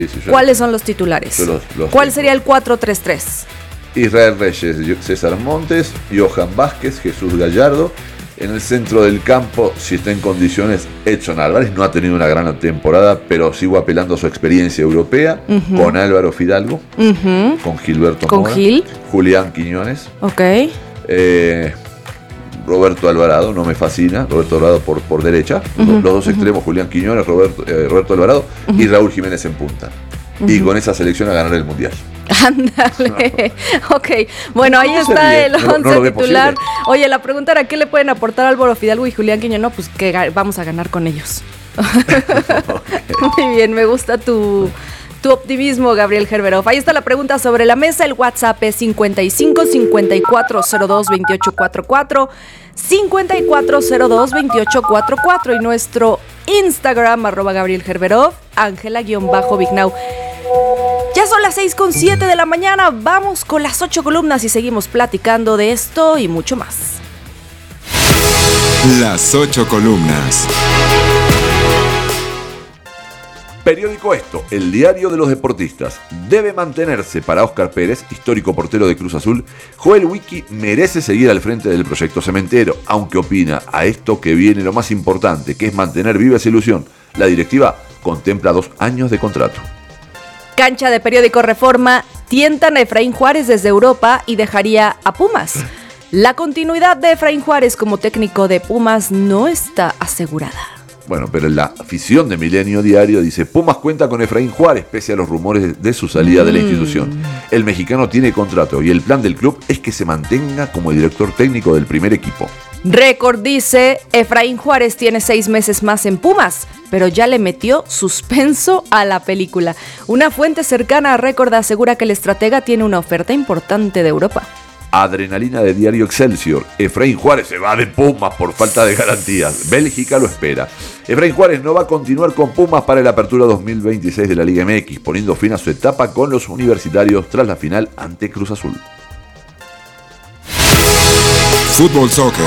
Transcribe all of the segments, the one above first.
¿Cuáles son los titulares? ¿Cuál sería el 4-3-3? Israel Reyes, César Montes, Johan Vázquez, Jesús Gallardo. En el centro del campo, si está en condiciones, Edson Álvarez. No ha tenido una gran temporada, pero sigo apelando a su experiencia europea. Con Álvaro Fidalgo, con Gilberto Mora, Julián Quiñones. Roberto Alvarado, no me fascina. Roberto Alvarado por derecha. Los dos extremos, Julián Quiñones, Roberto Alvarado y Raúl Jiménez en punta. Y con esa selección a ganar el Mundial. Ándale. Ok, bueno, ahí está el 11 titular. Oye, la pregunta era: ¿qué le pueden aportar Álvaro Fidalgo y Julián Quiñones? No, pues que vamos a ganar con ellos. Muy bien, me gusta tu optimismo, Gabriel Gerberov. Ahí está la pregunta sobre la mesa. El WhatsApp es 55 5402 2844 5402-2844 y nuestro Instagram @Gabriel Gerberov, Ángela_Vignau. Ya son las 6:07 de la mañana. Vamos con las 8 columnas y seguimos platicando de esto y mucho más. Las 8 columnas. Periódico Esto, el diario de los deportistas. Debe mantenerse para Óscar Pérez, histórico portero de Cruz Azul. Joel Wiki merece seguir al frente del proyecto cementero, aunque opina a esto que viene lo más importante, que es mantener viva esa ilusión. La directiva contempla 2 años de contrato. Cancha de Periódico Reforma: tientan a Efraín Juárez desde Europa y dejaría a Pumas. La continuidad de Efraín Juárez como técnico de Pumas no está asegurada. Bueno, pero la afición de Milenio Diario dice: Pumas cuenta con Efraín Juárez pese a los rumores de su salida de la institución. El mexicano tiene contrato y el plan del club es que se mantenga como director técnico del primer equipo. Récord dice: Efraín Juárez tiene 6 meses más en Pumas, pero ya le metió suspenso a la película. Una fuente cercana a Récord asegura que el estratega tiene una oferta importante de Europa. Adrenalina de Diario Excelsior: Efraín Juárez se va de Pumas por falta de garantías. Bélgica lo espera. Efraín Juárez no va a continuar con Pumas para la apertura 2026 de la Liga MX, poniendo fin a su etapa con los universitarios tras la final ante Cruz Azul. Fútbol Soccer.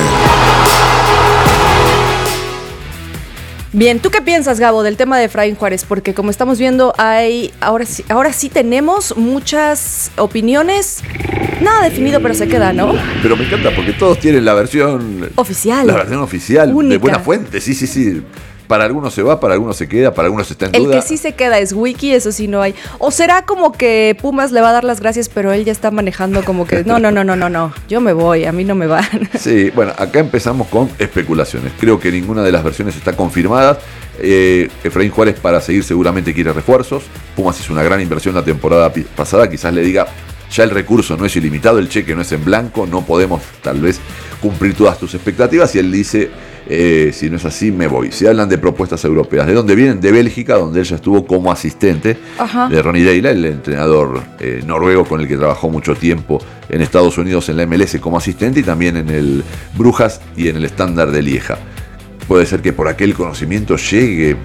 Bien, ¿tú qué piensas, Gabo, del tema de Efraín Juárez? Porque como estamos viendo, ahora sí tenemos muchas opiniones. Nada definido, pero se queda, ¿no? Pero me encanta porque todos tienen la versión oficial. La versión oficial, única, de buena fuente. Sí. Para algunos se va, para algunos se queda, para algunos está en duda. El que sí se queda es Wiki, eso sí no hay. O será como que Pumas le va a dar las gracias, pero él ya está manejando como que no, yo me voy, a mí no me van. Sí, bueno, acá empezamos con especulaciones. Creo que ninguna de las versiones está confirmada. Efraín Juárez para seguir seguramente quiere refuerzos. Pumas hizo una gran inversión la temporada pasada, quizás le diga: ya el recurso no es ilimitado, el cheque no es en blanco, no podemos tal vez cumplir todas tus expectativas. Y él dice: si no es así, me voy. Se hablan de propuestas europeas. ¿De dónde vienen? De Bélgica, donde ella estuvo como asistente de Ronny Deila, el entrenador noruego con el que trabajó mucho tiempo en Estados Unidos en la MLS como asistente, y también en el Brujas y en el Standard de Lieja. Puede ser que por aquel conocimiento llegue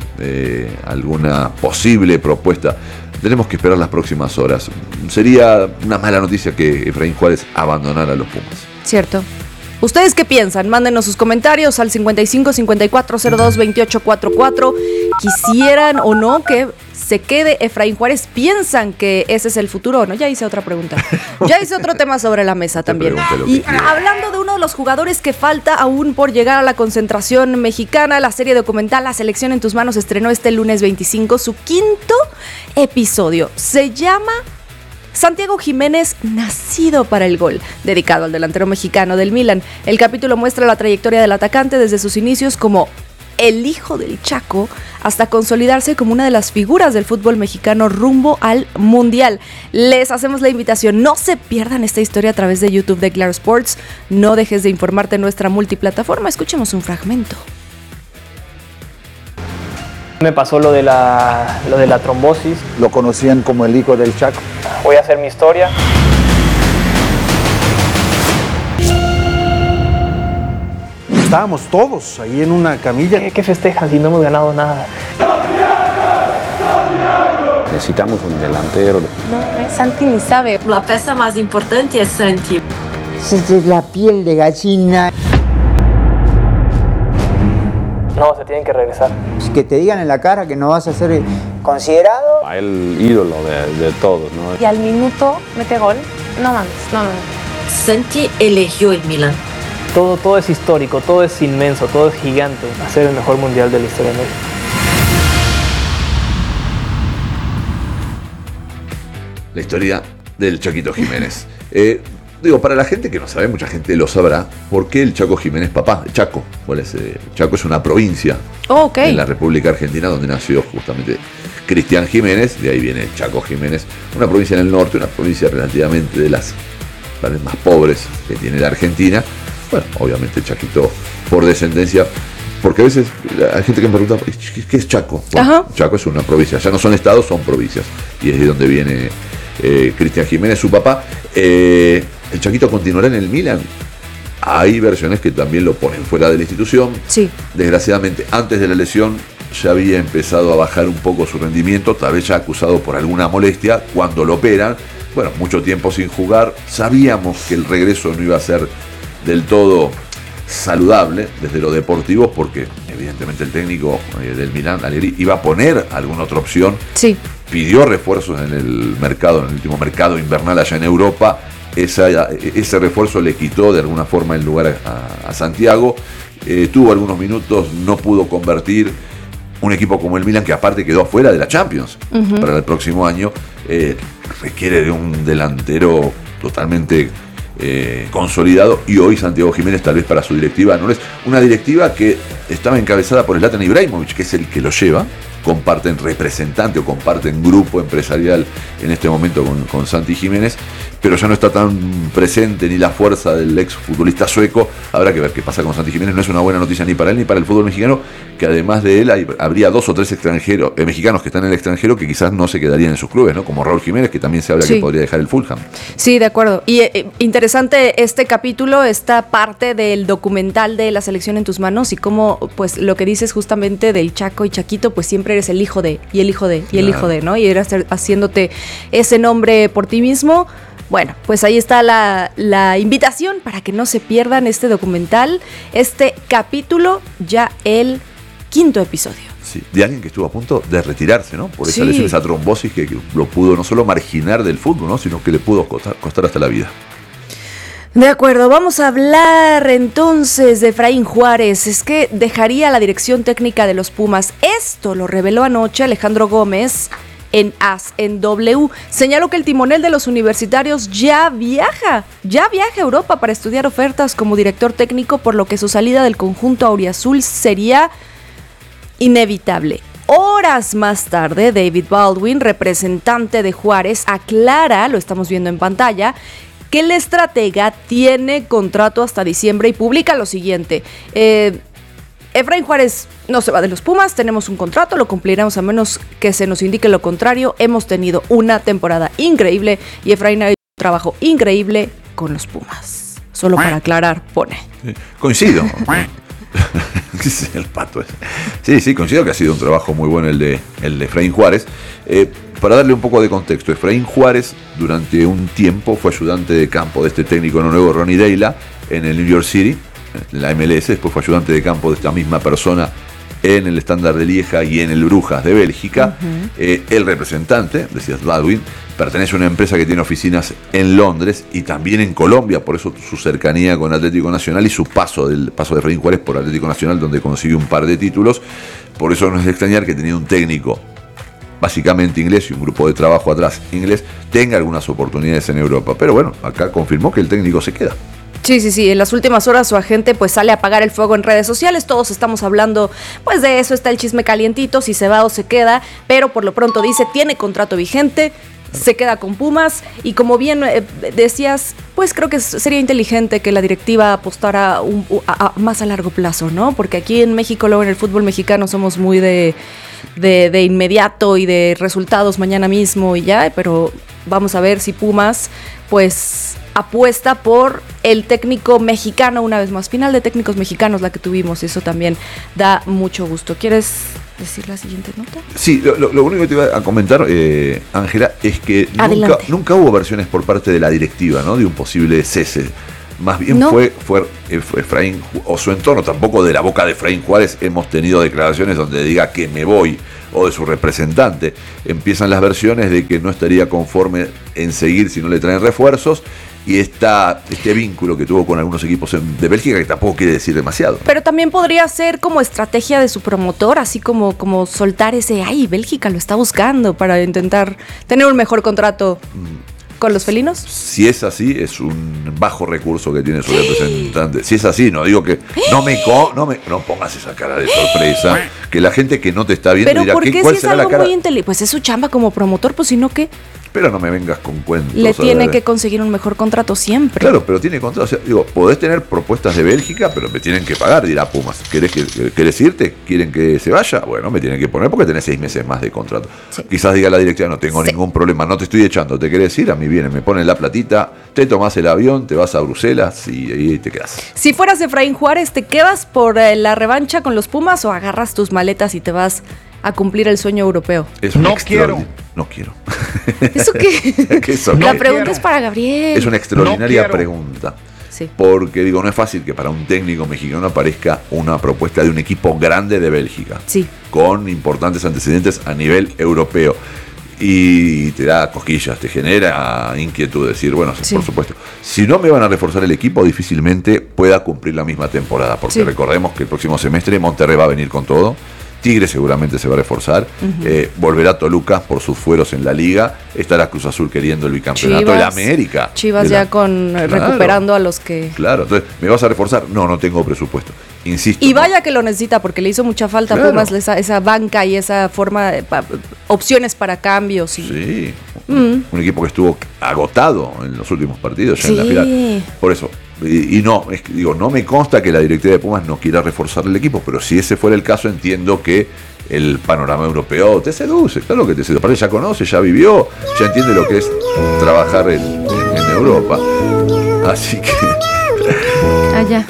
alguna posible propuesta. Tenemos que esperar las próximas horas. Sería una mala noticia que Efraín Juárez abandonara a los Pumas. Cierto. ¿Ustedes qué piensan? Mándenos sus comentarios al 55 5402 2844. ¿Quisieran o no que se quede Efraín Juárez? ¿Piensan que ese es el futuro o no? Ya hice otra pregunta. Ya hice otro tema sobre la mesa también. Y hablando de uno de los jugadores que falta aún por llegar a la concentración mexicana, la serie documental La Selección en tus manos estrenó este lunes 25 su 5º episodio. Se llama Santiago Jiménez, nacido para el gol, dedicado al delantero mexicano del Milan. El capítulo muestra la trayectoria del atacante desde sus inicios como el hijo del Chaco hasta consolidarse como una de las figuras del fútbol mexicano rumbo al Mundial. Les hacemos la invitación, no se pierdan esta historia a través de YouTube de Claro Sports. No dejes de informarte en nuestra multiplataforma. Escuchemos un fragmento. Me pasó lo de la trombosis. Lo conocían como el hijo del Chaco. Voy a hacer mi historia. Estábamos todos ahí en una camilla. ¿Qué festejas si no hemos ganado nada? Necesitamos un delantero. No, Santi ni sabe. La pieza más importante es Santi. Esa es la piel de gallina. No, se tienen que regresar. Que te digan en la cara que no vas a ser considerado. A él ídolo de todos, ¿no? Y al minuto mete gol. No mames, no mames. Santi eligió el Milan. Todo es histórico, todo es inmenso, todo es gigante. Hacer el mejor mundial de la historia de México. La historia del Chaquito Jiménez. Para la gente que no sabe, mucha gente lo sabrá, ¿por qué el Chaco Jiménez papá? El Chaco. ¿Cuál es? Chaco es una provincia en la República Argentina donde nació justamente Cristian Jiménez, de ahí viene el Chaco Jiménez, una provincia en el norte, una provincia relativamente de las más pobres que tiene la Argentina. Bueno, obviamente Chaquito por descendencia, porque a veces hay gente que me pregunta, ¿qué es Chaco? Bueno, Chaco es una provincia, ya no son estados, son provincias, y es de donde viene Cristian Jiménez, su papá. El Chaquito continuará en el Milan. Hay versiones que también lo ponen fuera de la institución. Sí. Desgraciadamente, antes de la lesión ya había empezado a bajar un poco su rendimiento, tal vez ya acusado por alguna molestia. Cuando lo operan, bueno, mucho tiempo sin jugar, sabíamos que el regreso no iba a ser del todo saludable desde lo deportivo, porque evidentemente el técnico del Milan, Allegri, iba a poner alguna otra opción. Sí. Pidió refuerzos en el mercado, en el último mercado invernal allá en Europa. Ese refuerzo le quitó de alguna forma el lugar a Santiago. Tuvo algunos minutos, no pudo convertir. Un equipo como el Milan, que aparte quedó fuera de la Champions para el próximo año, requiere de un delantero totalmente consolidado, y hoy Santiago Jiménez, tal vez para su directiva, no es una directiva que estaba encabezada por Zlatan Ibrahimovic, que es el que lo lleva. Comparten representante o comparten grupo empresarial en este momento con Santi Jiménez, pero ya no está tan presente ni la fuerza del ex futbolista sueco. Habrá que ver qué pasa con Santi Jiménez. No es una buena noticia ni para él ni para el fútbol mexicano, que además de él habría 2 o 3 extranjeros, mexicanos que están en el extranjero, que quizás no se quedarían en sus clubes, ¿no? Como Raúl Jiménez, que también se habla que podría dejar el Fulham. Sí, de acuerdo. Y interesante este capítulo, esta parte del documental de La selección en tus manos, y cómo, pues, lo que dices justamente del Chaco y Chaquito, pues siempre eres el hijo de, y el hijo de, y el hijo de, ¿no? Y eres haciéndote ese nombre por ti mismo. Bueno, pues ahí está la invitación para que no se pierdan este documental, este capítulo, ya el 5º episodio. Sí, de alguien que estuvo a punto de retirarse, ¿no? Por esa lesión, esa trombosis que lo pudo no solo marginar del fútbol, ¿no? Sino que le pudo costar hasta la vida. De acuerdo, vamos a hablar entonces de Efraín Juárez. Es que dejaría la dirección técnica de los Pumas. Esto lo reveló anoche Alejandro Gómez en AS, en W. Señaló que el timonel de los universitarios ya viaja a Europa para estudiar ofertas como director técnico, por lo que su salida del conjunto auriazul sería inevitable. Horas más tarde, David Baldwin, representante de Juárez, aclara, lo estamos viendo en pantalla, que el estratega tiene contrato hasta diciembre y publica lo siguiente: Efraín Juárez no se va de los Pumas, tenemos un contrato, lo cumpliremos a menos que se nos indique lo contrario. Hemos tenido una temporada increíble y Efraín ha hecho un trabajo increíble con los Pumas. Solo para aclarar, pone. Sí, coincido. El pato ese. Sí, coincido que ha sido un trabajo muy bueno el de Efraín Juárez. Para darle un poco de contexto, Efraín Juárez durante un tiempo fue ayudante de campo de este técnico noruego Ronny Deila en el New York City, en la MLS. Después fue ayudante de campo de esta misma persona en el Standard de Lieja y en el Brujas de Bélgica. El representante, decía Baldwin, pertenece a una empresa que tiene oficinas en Londres y también en Colombia, por eso su cercanía con Atlético Nacional y su paso de Efraín Juárez por Atlético Nacional, donde consiguió un par de títulos. Por eso no es de extrañar que teniendo un técnico básicamente inglés y un grupo de trabajo atrás inglés, tenga algunas oportunidades en Europa. Pero bueno, acá confirmó que el técnico se queda. Sí. En las últimas horas su agente pues sale a apagar el fuego en redes sociales. Todos estamos hablando pues de eso, está el chisme calientito, si se va o se queda. Pero por lo pronto dice, tiene contrato vigente, se queda con Pumas. Y como bien decías, pues creo que sería inteligente que la directiva apostara más a largo plazo, ¿no? Porque aquí en México, luego en el fútbol mexicano, somos muy de inmediato y de resultados mañana mismo y ya. Pero vamos a ver si Pumas pues apuesta por el técnico mexicano una vez más. Final de técnicos mexicanos la que tuvimos, eso también da mucho gusto. ¿Quieres decir la siguiente nota? Sí, lo único que te iba a comentar, Ángela, es que nunca hubo versiones por parte de la directiva, ¿no? De un posible cese Más bien No. fue Efraín, o su entorno, tampoco de la boca de Efraín Juárez hemos tenido declaraciones donde diga que me voy, o de su representante. Empiezan las versiones de que no estaría conforme en seguir si no le traen refuerzos, y este vínculo que tuvo con algunos equipos de Bélgica, que tampoco quiere decir demasiado. Pero también podría ser como estrategia de su promotor, así como soltar ese, ay, Bélgica lo está buscando para intentar tener un mejor contrato con los felinos. Si es así, es un bajo recurso que tiene su representante. Si es así, no digo que no pongas esa cara de sorpresa, que la gente que no te está viendo Pero dirá, ¿por qué ¿cuál si es será la algo cara? muy inteligente? Pues es su chamba como promotor, pues si no, ¿qué? Pero no me vengas con cuentos. Le tiene ¿sabes? que conseguir un mejor contrato siempre. Claro, pero tiene contrato. O sea, digo, podés tener propuestas de Bélgica, pero me tienen que pagar, dirá Pumas. ¿Querés irte? ¿Quieren que se vaya? Bueno, me tienen que poner porque tenés 6 meses más de contrato. Sí. Quizás diga la directiva, no tengo ningún problema, no te estoy echando, ¿te querés ir? A mí vienen, me ponen la platita, te tomás el avión, te vas a Bruselas y ahí te quedás. Si fueras Efraín Juárez, ¿te quedas por la revancha con los Pumas o agarras tus maletas y te vas a cumplir el sueño europeo? Es un No quiero. No quiero. ¿Eso qué? ¿Qué eso? La No pregunta quiero. es para Gabriel. Es una extraordinaria No quiero. pregunta. Sí. Porque digo, no es fácil que para un técnico mexicano aparezca una propuesta de un equipo grande de Bélgica, Sí. con importantes antecedentes a nivel europeo. Y te da cosquillas, te genera inquietud, decir, bueno, Sí. por supuesto. Si no me van a reforzar el equipo, difícilmente pueda cumplir la misma temporada, porque Sí. recordemos que el próximo semestre Monterrey va a venir con todo. Tigre seguramente se va a reforzar, volverá Toluca por sus fueros en la liga, estará Cruz Azul queriendo el bicampeonato de la América. Chivas De la- ya con Claro. recuperando a los que... Claro, entonces, ¿me vas a reforzar? No tengo presupuesto. Insisto. Y ¿no? vaya que lo necesita porque le hizo mucha falta a Claro. Pumas esa banca y esa forma de opciones para cambios. Y, Sí, un equipo que estuvo agotado en los últimos partidos, ya en la Sí. final. Por eso, y no, no me consta que la directiva de Pumas no quiera reforzar el equipo, pero si ese fuera el caso, entiendo que el panorama europeo te seduce, claro que te seduce. Aparte ya conoce, ya vivió, ya entiende lo que es trabajar en Europa. Así que allá.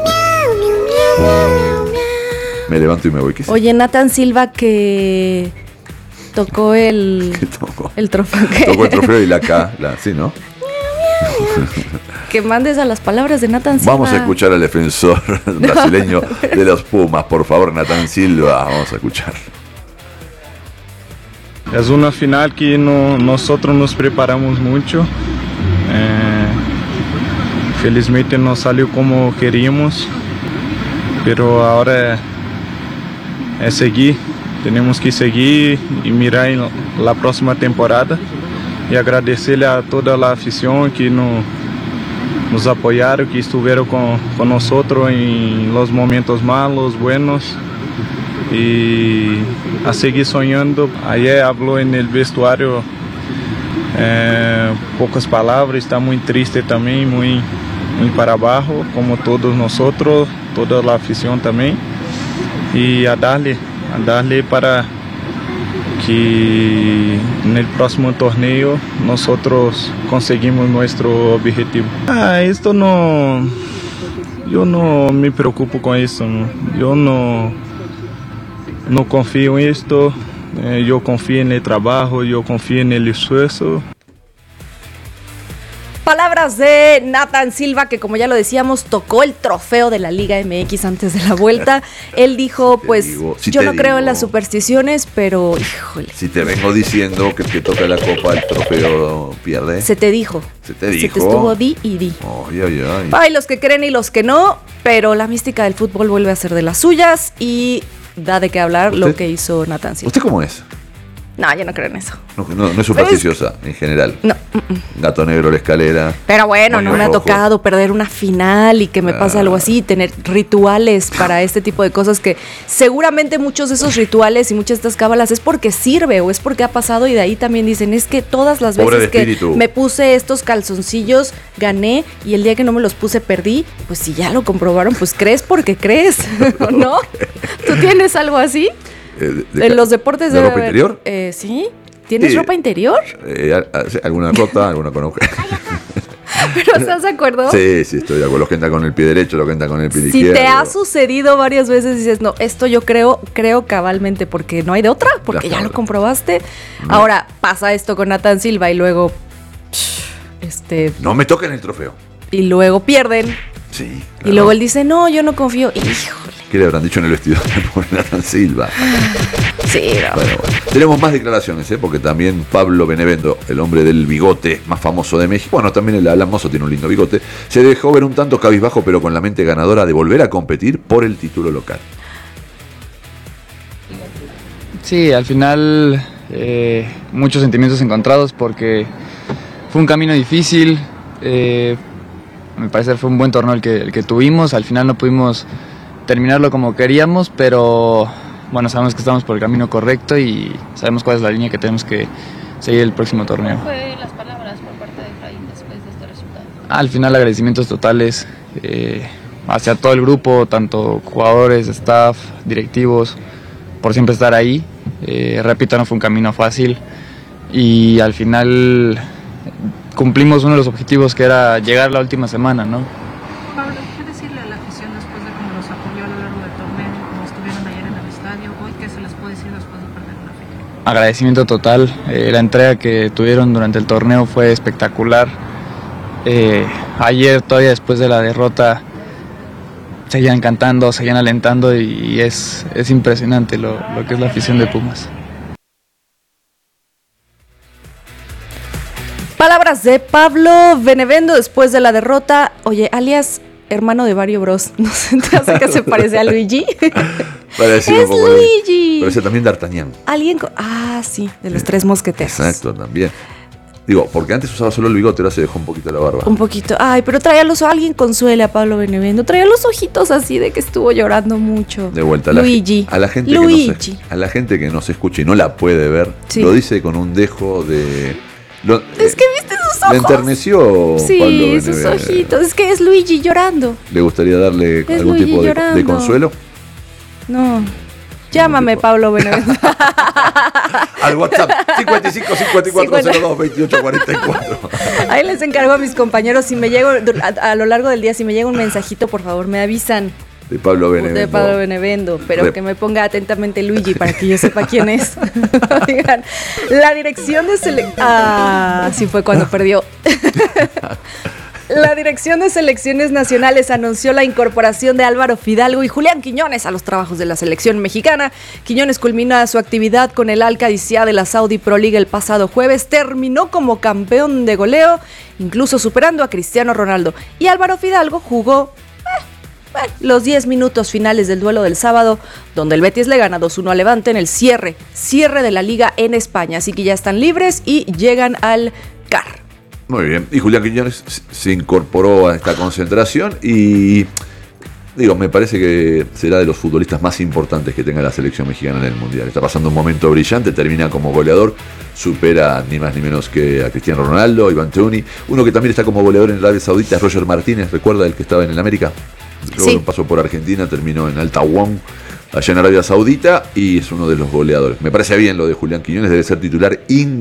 me levanto y me voy. ¿Qué Oye, Nathan Silva que tocó el tocó? trofeo. Tocó el trofeo y sí, ¿no? Que mandes a las palabras de Nathan Silva. Vamos a escuchar al defensor brasileño de los Pumas, por favor, Nathan Silva, vamos a escuchar. Es una final que nosotros nos preparamos mucho. Felizmente no salió como queríamos, pero ahora es seguir. Tenemos que seguir y mirar en la próxima temporada y agradecerle a toda la afición que nos apoyaron, que estuvieron con nosotros en los momentos malos, buenos, y a seguir soñando. Ayer habló en el vestuario pocas palabras, está muy triste también, muy para abajo, como todos nosotros, toda la afición también, y a darle para que en el próximo torneo nosotros conseguimos nuestro objetivo. Esto no, yo no me preocupo con esto, ¿no? Yo no confío en esto, yo confío en el trabajo, yo confío en el esfuerzo. Palabras de Nathan Silva, que como ya lo decíamos, tocó el trofeo de la Liga MX antes de la vuelta. Él dijo, yo no creo en las supersticiones, pero híjole. Si te vengo diciendo que el que toca la copa, el trofeo pierde. Se te dijo. Se te dijo. Se te estuvo di y di. Ay. Hay los que creen y los que no, pero la mística del fútbol vuelve a ser de las suyas y da de qué hablar lo que hizo Nathan Silva. ¿Usted cómo es? No, yo no creo en eso. No es supersticiosa en general. No. Gato negro, la escalera. Pero bueno, moño no me ha rojo. tocado perder una final y que me pase algo así, tener rituales para este tipo de cosas que seguramente muchos de esos rituales y muchas de estas cábalas es porque sirve o es porque ha pasado y de ahí también dicen, es que todas las Pobre veces de que espíritu. me puse estos calzoncillos gané y el día que no me los puse perdí, pues si ya lo comprobaron, pues crees porque crees, ¿no? ¿Tú tienes algo así? En los deportes ¿De debe ropa haber- interior? ¿Sí? ¿Tienes Sí. ropa interior? Alguna rota, alguna con agujero. ¿Pero estás de acuerdo? Sí, estoy de acuerdo. Los que entran con el pie derecho, los que entran con el pie Si izquierdo. te ha sucedido varias veces y dices, no, esto yo creo cabalmente porque no hay de otra, porque ya lo comprobaste. Ahora pasa esto con Nathan Silva y luego, No me toquen el trofeo. y luego pierden. Sí, claro. Y luego él dice, no, yo no confío. Híjole. ¿Qué le habrán dicho en el vestidor por Nathan Silva? Sí, no. Bueno. Tenemos más declaraciones, porque también Pablo Benevendo, el hombre del bigote más famoso de México, bueno, también el Alan Mozo tiene un lindo bigote, se dejó ver un tanto cabizbajo, pero con la mente ganadora de volver a competir por el título local. Sí, al final muchos sentimientos encontrados porque fue un camino difícil. Me parece que fue un buen torneo el que tuvimos. Al final no pudimos terminarlo como queríamos, pero bueno, sabemos que estamos por el camino correcto y sabemos cuál es la línea que tenemos que seguir el próximo torneo. ¿Cuáles fueron las palabras por parte de Efraín después de este resultado? Al final agradecimientos totales hacia todo el grupo, tanto jugadores, staff, directivos, por siempre estar ahí. Repito, no fue un camino fácil y al final cumplimos uno de los objetivos que era llegar la última semana, ¿no? Pablo, ¿qué decirle a la afición después de cómo los apoyó a lo largo del torneo, como estuvieron ayer en el estadio? Hoy, ¿qué se les puede decir después de perder una final? Agradecimiento total. La entrega que tuvieron durante el torneo fue espectacular. Ayer, todavía después de la derrota, seguían cantando, seguían alentando y es impresionante lo que es la afición de Pumas. Palabras de Pablo Benevendo después de la derrota. Oye, alias hermano de Mario Bros. ¿No se te hace que se parece a Luigi? Es Luigi. Parece también D'Artagnan. Alguien sí, de los tres mosqueteros. Exacto, también. Digo, porque antes usaba solo el bigote, ahora se dejó un poquito la barba. Un poquito. Ay, pero alguien consuele a Pablo Benevendo. Traía los ojitos así de que estuvo llorando mucho. De vuelta. Luigi. A la gente que nos escucha y no la puede ver, sí, lo dice con un dejo de... es que viste sus ojos. Le enterneció. Sí, Pablo sus ojitos. Es que es Luigi llorando. ¿Le gustaría darle algún Luigi tipo de consuelo? No. Llámame, Pablo Benevendo. Al WhatsApp 55 54 02 28 44. Ahí les encargo a mis compañeros, si me llega a lo largo del día, si me llega un mensajito, por favor, me avisan. De Pablo Benevendo. Pero que me ponga atentamente Luigi para que yo sepa quién es. Oigan, la dirección de sí fue cuando perdió. La Dirección de Selecciones Nacionales anunció la incorporación de Álvaro Fidalgo y Julián Quiñones a los trabajos de la selección mexicana. Quiñones culmina su actividad con el Al-Qadisiyah de la Saudi Pro League el pasado jueves. Terminó como campeón de goleo, incluso superando a Cristiano Ronaldo. Y Álvaro Fidalgo jugó los 10 minutos finales del duelo del sábado, donde el Betis le gana 2-1 al Levante en el cierre de la Liga en España. Así que ya están libres y llegan al CAR. Muy bien, y Julián Quiñones se incorporó a esta concentración y me parece que será de los futbolistas más importantes que tenga la selección mexicana en el Mundial. Está pasando un momento brillante, termina como goleador, supera ni más ni menos que a Cristiano Ronaldo, Iván Tuni. Uno que también está como goleador en Arabia Saudita es Roger Martínez, ¿recuerda el que estaba en el América? Luego sí. Pasó por Argentina, terminó en Al Tawon, allá en Arabia Saudita, y es uno de los goleadores. Me parece bien lo de Julián Quiñones, debe ser titular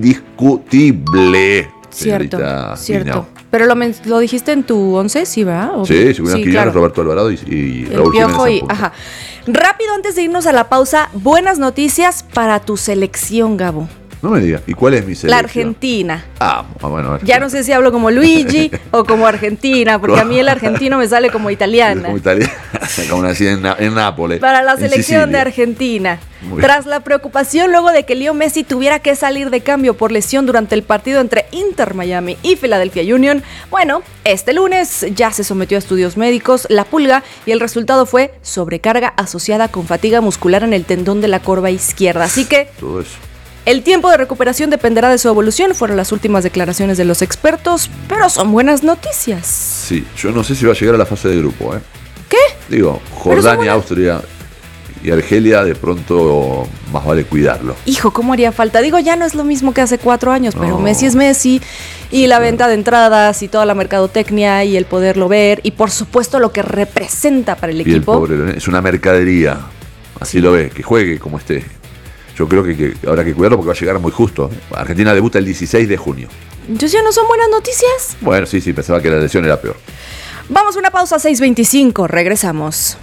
indiscutible. Cierto. Pero lo dijiste en tu 11, ¿sí, verdad? Sí, Julián Quiñones, claro. Roberto Alvarado y Raúl Piojo Jiménez. Ajá. Rápido, antes de irnos a la pausa, buenas noticias para tu selección, Gabo. No me digas, ¿y cuál es mi selección? La Argentina. Bueno. A ver. Ya no sé si hablo como Luigi o como Argentina, porque a mí el argentino me sale como italiana. Como italiana, como nací en Nápoles. Para la selección de Argentina. Tras la preocupación luego de que Leo Messi tuviera que salir de cambio por lesión durante el partido entre Inter Miami y Philadelphia Union, este lunes ya se sometió a estudios médicos la pulga y el resultado fue sobrecarga asociada con fatiga muscular en el tendón de la corva izquierda. Así que todo eso. El tiempo de recuperación dependerá de su evolución, fueron las últimas declaraciones de los expertos, pero son buenas noticias. Sí, yo no sé si va a llegar a la fase de grupo, ¿eh? ¿Qué? Jordania, Austria y Argelia, de pronto más vale cuidarlo. Hijo, ¿cómo haría falta? Ya no es lo mismo que hace 4 años, pero Messi es Messi, y la venta de entradas, y toda la mercadotecnia, y el poderlo ver, y por supuesto lo que representa para el equipo. El pobre, es una mercadería, así lo ve, que juegue como esté. Yo creo que habrá que cuidarlo porque va a llegar muy justo. Argentina debuta el 16 de junio. ¿Entonces ya no son buenas noticias? Bueno, sí, pensaba que la lesión era peor. Vamos a una pausa, 6:25, regresamos.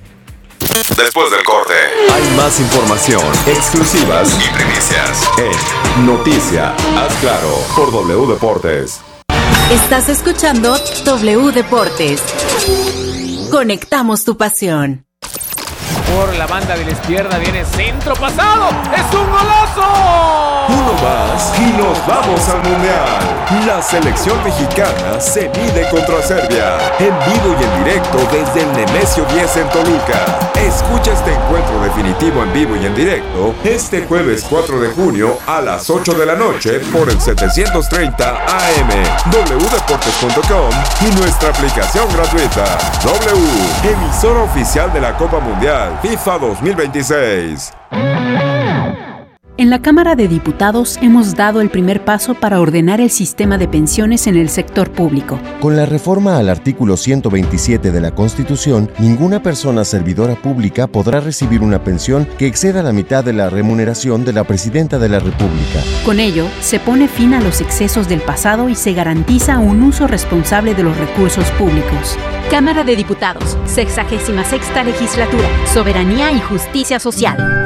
Después del corte, hay más información, exclusivas y primicias en Noticia. Haz claro por W Deportes. Estás escuchando W Deportes. Conectamos tu pasión. Por la banda de la izquierda viene centro pasado. ¡Es un golazo! Uno más y nos vamos al Mundial. La selección mexicana se mide contra Serbia. En vivo y en directo desde el Nemesio 10 en Toluca. Escucha este encuentro definitivo en vivo y en directo este jueves 4 de junio a las 8 de la noche por el 730 AM, wdeportes.com y nuestra aplicación gratuita. W, emisora oficial de la Copa Mundial FIFA 2026. En la Cámara de Diputados hemos dado el primer paso para ordenar el sistema de pensiones en el sector público. Con la reforma al artículo 127 de la Constitución, ninguna persona servidora pública podrá recibir una pensión que exceda la mitad de la remuneración de la Presidenta de la República. Con ello, se pone fin a los excesos del pasado y se garantiza un uso responsable de los recursos públicos. Cámara de Diputados, 66ª Legislatura, Soberanía y Justicia Social.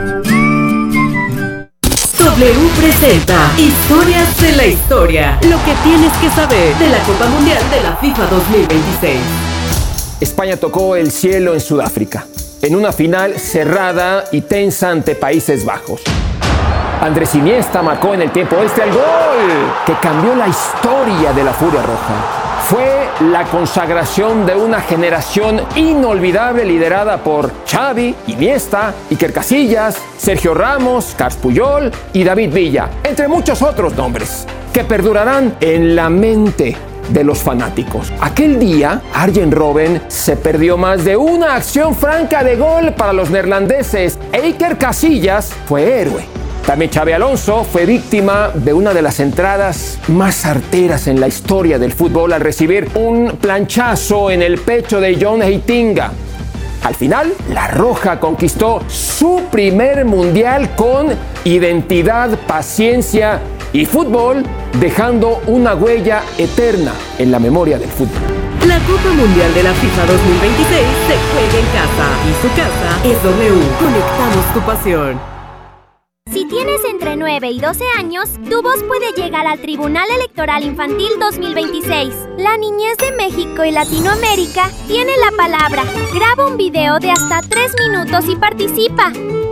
W presenta Historias de la Historia. Lo que tienes que saber de la Copa Mundial de la FIFA 2026. España tocó el cielo en Sudáfrica, en una final cerrada y tensa ante Países Bajos. Andrés Iniesta marcó en el tiempo extra el gol que cambió la historia de la Furia Roja. Fue la consagración de una generación inolvidable liderada por Xavi, Iniesta, Iker Casillas, Sergio Ramos, Carles Puyol y David Villa, entre muchos otros nombres, que perdurarán en la mente de los fanáticos. Aquel día, Arjen Robben se perdió más de una acción franca de gol para los neerlandeses e Iker Casillas fue héroe. También Xabi Alonso fue víctima de una de las entradas más certeras en la historia del fútbol al recibir un planchazo en el pecho de John Heitinga. Al final, la Roja conquistó su primer mundial con identidad, paciencia y fútbol, dejando una huella eterna en la memoria del fútbol. La Copa Mundial de la FIFA 2026 se juega en casa y su casa es W. Conectamos tu pasión. Si tienes entre 9 y 12 años, tu voz puede llegar al Tribunal Electoral Infantil 2026. La niñez de México y Latinoamérica tiene la palabra. Graba un video de hasta 3 minutos y participa.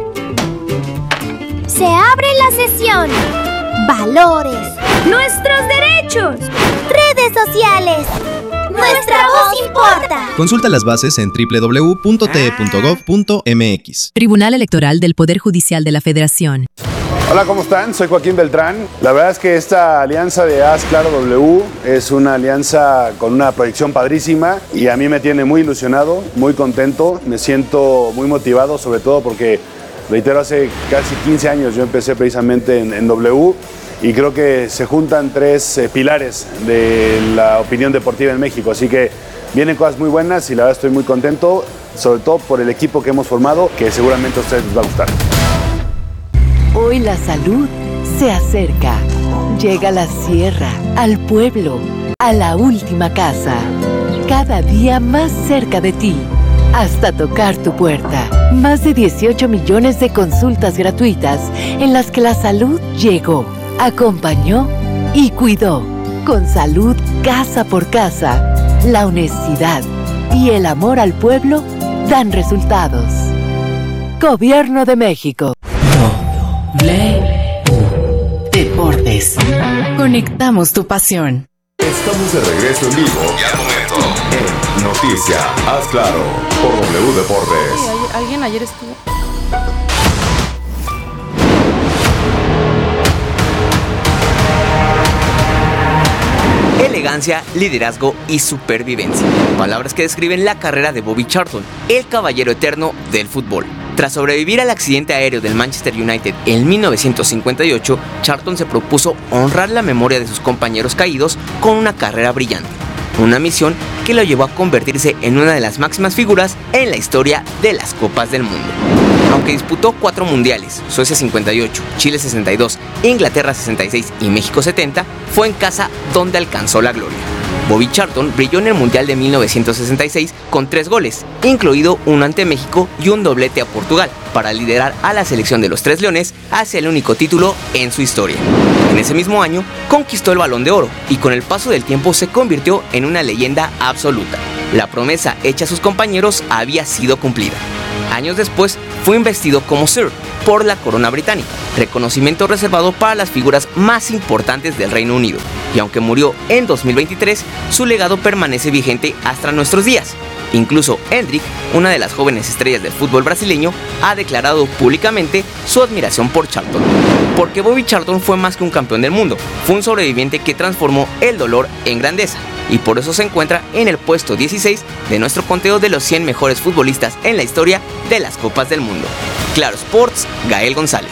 Se abre la sesión. Valores. Nuestros derechos. Redes sociales. Nuestra voz importa. Consulta las bases en www.te.gov.mx. Tribunal Electoral del Poder Judicial de la Federación. Hola, ¿cómo están? Soy Joaquín Beltrán. La verdad es que esta alianza de Haz Claro W es una alianza con una proyección padrísima y a mí me tiene muy ilusionado, muy contento, me siento muy motivado, sobre todo porque, reitero, hace casi 15 años yo empecé precisamente en W. Y creo que se juntan 3 pilares de la opinión deportiva en México. Así que vienen cosas muy buenas y la verdad estoy muy contento, sobre todo por el equipo que hemos formado, que seguramente a ustedes les va a gustar. Hoy la salud se acerca. Llega a la sierra, al pueblo, a la última casa. Cada día más cerca de ti, hasta tocar tu puerta. Más de 18 millones de consultas gratuitas en las que la salud llegó, acompañó y cuidó. Con salud casa por casa, la honestidad y el amor al pueblo dan resultados. Gobierno de México. Deportes. Conectamos tu pasión. Estamos de regreso en vivo y al momento en Noticia Haz Claro por W Deportes. Sí, alguien ayer estuvo. Elegancia, liderazgo y supervivencia. Palabras que describen la carrera de Bobby Charlton, el caballero eterno del fútbol. Tras sobrevivir al accidente aéreo del Manchester United en 1958, Charlton se propuso honrar la memoria de sus compañeros caídos con una carrera brillante. Una misión que lo llevó a convertirse en una de las máximas figuras en la historia de las Copas del Mundo. Aunque disputó 4 mundiales, Suecia 58, Chile 62, Inglaterra 66 y México 70, fue en casa donde alcanzó la gloria. Bobby Charlton brilló en el Mundial de 1966 con 3 goles, incluido uno ante México y un doblete a Portugal, para liderar a la selección de los Tres Leones hacia el único título en su historia. En ese mismo año conquistó el Balón de Oro y con el paso del tiempo se convirtió en una leyenda absoluta. La promesa hecha a sus compañeros había sido cumplida. Años después fue investido como Sir por la corona británica, reconocimiento reservado para las figuras más importantes del Reino Unido. Y aunque murió en 2023, su legado permanece vigente hasta nuestros días. Incluso Hendrik, una de las jóvenes estrellas del fútbol brasileño, ha declarado públicamente su admiración por Charlton. Porque Bobby Charlton fue más que un campeón del mundo, fue un sobreviviente que transformó el dolor en grandeza. Y por eso se encuentra en el puesto 16 de nuestro conteo de los 100 mejores futbolistas en la historia de las Copas del Mundo. Claro Sports, Gael González.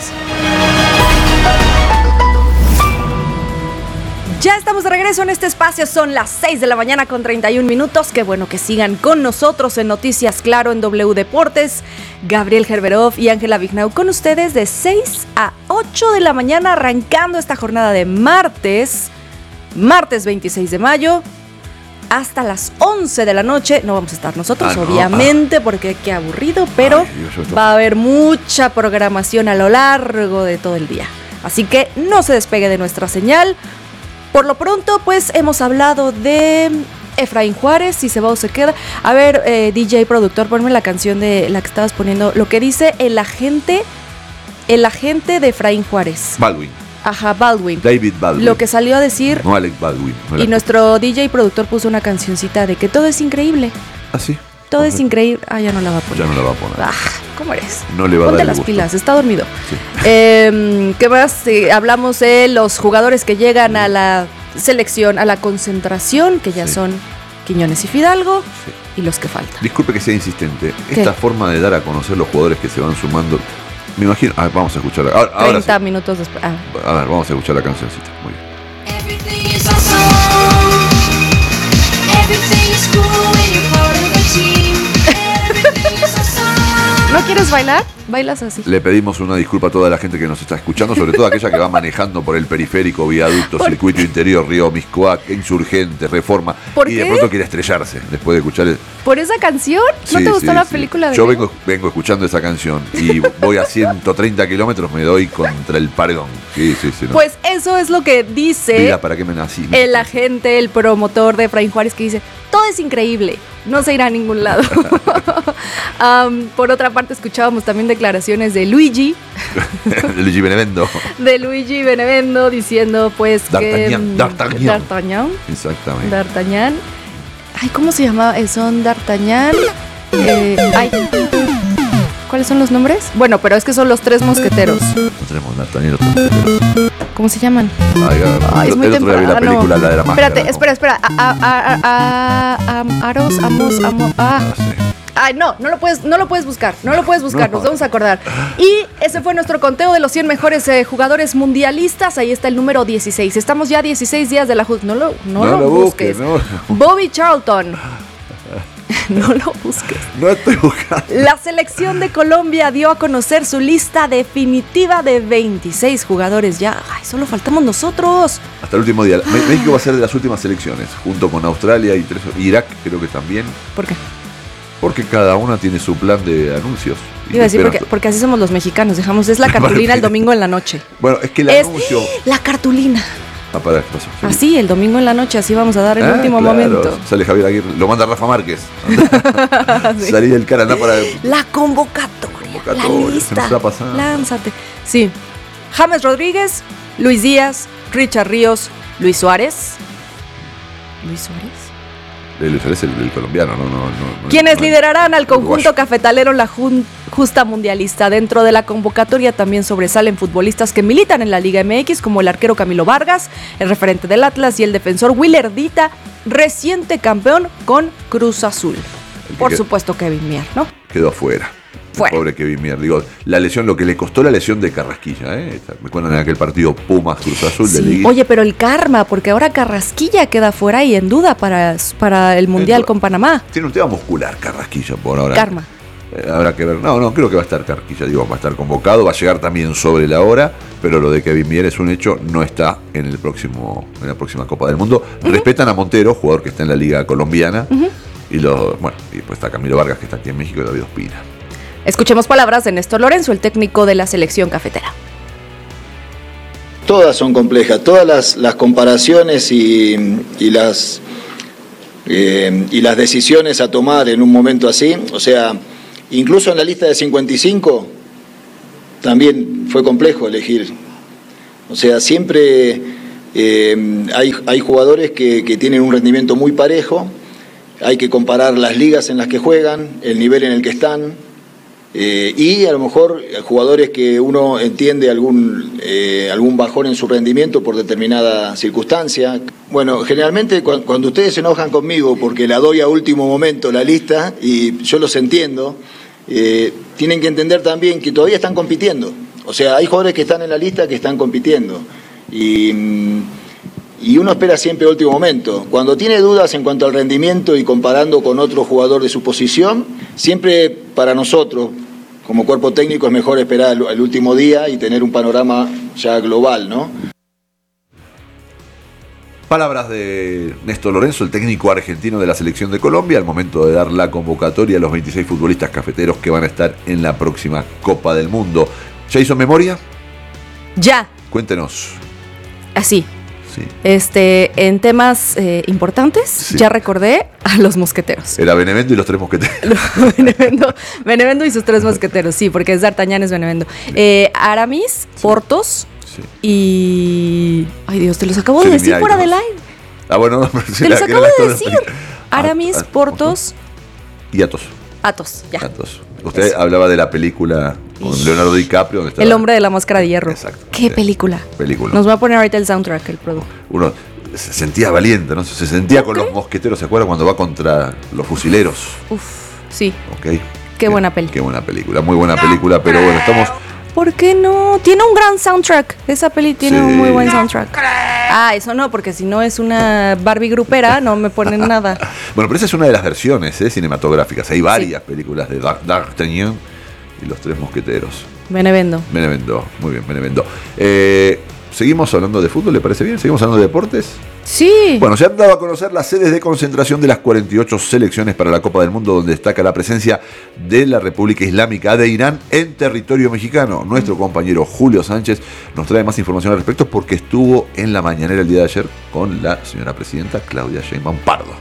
Ya estamos de regreso en este espacio, son las 6 de la mañana con 31 minutos. Qué bueno que sigan con nosotros en Noticias Claro en W Deportes. Gabriel Gerberov y Ángela Vignau con ustedes de 6 a 8 de la mañana, arrancando esta jornada de martes 26 de mayo. Hasta las 11 de la noche no vamos a estar nosotros, obviamente, porque qué aburrido, pero va a haber mucha programación a lo largo de todo el día. Así que no se despegue de nuestra señal. Por lo pronto, pues hemos hablado de Efraín Juárez, si se va o se queda. A ver, DJ productor, ponme la canción de la que estabas poniendo. Lo que dice el agente de Efraín Juárez. Baldwin. Ajá, Baldwin. David Baldwin. Lo que salió a decir. No, Alec Baldwin. No, y nuestro DJ productor puso una cancioncita de que todo es increíble. ¿Ah, sí? Todo es increíble. Ah, ya no la va a poner. Ya no la va a poner. Ah, ¿cómo eres? No le va a Ponte dar las gusto. pilas, está dormido. Sí. ¿Qué más? Hablamos de los jugadores que llegan a la selección, a la concentración, que ya son Quiñones y Fidalgo, y los que faltan. Disculpe que sea insistente. ¿Qué? Esta forma de dar a conocer los jugadores que se van sumando, me imagino. Vamos a escuchar. Ahora 30 sí. minutos después. A ver, vamos a escuchar la cancioncita. Muy bien. ¿No quieres bailar? Bailas así. Le pedimos una disculpa a toda la gente que nos está escuchando, sobre todo aquella que va manejando por el periférico, viaducto, circuito interior, Río Miscuac, Insurgente, Reforma, ¿Por y qué? de pronto quiere estrellarse después de escuchar el... ¿Por esa canción? ¿No Sí, te gustó sí, la sí. película de Yo Leo? vengo escuchando esa canción y voy a 130 kilómetros, me doy contra el paredón. Sí. No. Pues eso es lo que dice Mira, ¿para qué me nací? el agente, el promotor de Efraín Juárez, que dice, todo es increíble, no se irá a ningún lado. Por otra parte, escuchábamos también declaraciones de Luigi Benevendo. de Luigi Benevendo diciendo pues D'Artagnan. Exactamente. D'Artagnan. Ay, ¿cómo se llamaba? Son D'Artagnan. ¿Cuáles son los nombres? Bueno, pero es que son los 3 mosqueteros. Tenemos D'Artagnan, los 3 mosqueteros. ¿Cómo se llaman? Es muy temprano. Vi la película, la de la máscara. Espérate, espera. Aros, Amos. Ay, no lo puedes buscar. Nos vamos a acordar. Y ese fue nuestro conteo de los 100 mejores jugadores mundialistas. Ahí está el número 16. Estamos ya 16 días de la No lo busques. No. Bobby Charlton. No lo busques. No estoy buscando. La selección de Colombia dio a conocer su lista definitiva de 26 jugadores ya. Ay, solo faltamos nosotros. Hasta el último día. México va a ser de las últimas selecciones, junto con Australia y Irak, creo que también. ¿Por qué? Porque cada una tiene su plan de anuncios. Iba a decir porque así somos los mexicanos. Es la cartulina el domingo en la noche. Bueno, es que el anuncio. La cartulina. ¿Qué pasó? Así, el domingo en la noche, así vamos a dar el último momento. Sale Javier Aguirre, lo manda Rafa Márquez. Sí. Salí del cara, anda para. La convocatoria. La lista. Se nos está pasando. Lánzate. Sí. James Rodríguez, Luis Díaz, Richard Ríos, Luis Suárez. ¿Luis Suárez? Luis Suárez es el colombiano, no. Quienes liderarán al conjunto cafetalero en la justa mundialista. Dentro de la convocatoria también sobresalen futbolistas que militan en la Liga MX, como el arquero Camilo Vargas, el referente del Atlas, y el defensor Willer Dita, reciente campeón con Cruz Azul. Por supuesto, Kevin Mier, ¿no? Quedó afuera. Pobre Kevin Mier. Digo, la lesión, lo que le costó la lesión de Carrasquilla, ¿eh? Me acuerdan en aquel partido Pumas Cruz Azul de Liga. Oye, pero el karma, porque ahora Carrasquilla queda fuera y en duda para el Mundial con Panamá. Tiene un tema muscular Carrasquilla por ahora. Karma. Habrá que ver. No, creo que va a estar Carquilla, va a estar convocado, va a llegar también sobre la hora, pero lo de Kevin Mier es un hecho, no está en la próxima Copa del Mundo. Respetan a Montero, jugador que está en la Liga Colombiana, y pues está Camilo Vargas, que está aquí en México, y David Ospina. Escuchemos palabras de Néstor Lorenzo, el técnico de la selección cafetera. Todas son complejas, todas las comparaciones y las decisiones a tomar en un momento así, o sea, incluso en la lista de 55 también fue complejo elegir. O sea, siempre hay jugadores que tienen un rendimiento muy parejo, hay que comparar las ligas en las que juegan, el nivel en el que están, y a lo mejor jugadores que uno entiende algún bajón en su rendimiento por determinada circunstancia. Bueno, generalmente cuando ustedes se enojan conmigo porque la doy a último momento la lista, y yo los entiendo, tienen que entender también que todavía están compitiendo. O sea, hay jugadores que están en la lista que están compitiendo. Y uno espera siempre el último momento. Cuando tiene dudas en cuanto al rendimiento y comparando con otro jugador de su posición, siempre para nosotros, como cuerpo técnico, es mejor esperar el último día y tener un panorama ya global, ¿no? Palabras de Néstor Lorenzo, el técnico argentino de la selección de Colombia, al momento de dar la convocatoria a los 26 futbolistas cafeteros que van a estar en la próxima Copa del Mundo. ¿Ya hizo memoria? Ya. Cuéntenos. Así. Sí. En temas importantes, sí. Ya recordé a los mosqueteros. Era Benevendo y los tres mosqueteros. Benevendo y sus tres mosqueteros, sí, porque es D'Artagnan, es Benevendo. Aramis, sí. Portos, sí. Y... Ay, Dios, te los acabo de decir fuera del live. Bueno, te los acabo de decir. Aramis, Portos y Athos. Ya. Athos. Usted hablaba de la película con Leonardo DiCaprio, donde estaba El hombre de la máscara de hierro. Exacto. ¿Qué película? Nos va a poner ahorita el soundtrack, el producto. Uno se sentía valiente, ¿no? Se sentía con los mosqueteros, ¿se acuerda? Cuando va contra los fusileros. Sí. Ok. Qué buena película. Qué buena película, muy buena película, pero bueno, estamos... ¿Por qué no? Tiene un gran soundtrack. Esa peli tiene un muy buen soundtrack. Eso no, porque si no es una Barbie grupera, no me ponen nada. Bueno, pero esa es una de las versiones cinematográficas. Hay varias películas de D'Artagnan y los tres mosqueteros. Benevendo, muy bien, Benevendo. ¿Seguimos hablando de fútbol? ¿Le parece bien? ¿Seguimos hablando de deportes? Sí. Bueno, se han dado a conocer las sedes de concentración de las 48 selecciones para la Copa del Mundo, donde destaca la presencia de la República Islámica de Irán en territorio mexicano. Nuestro compañero Julio Sánchez nos trae más información al respecto porque estuvo en la mañanera el día de ayer con la señora presidenta Claudia Sheinbaum Pardo.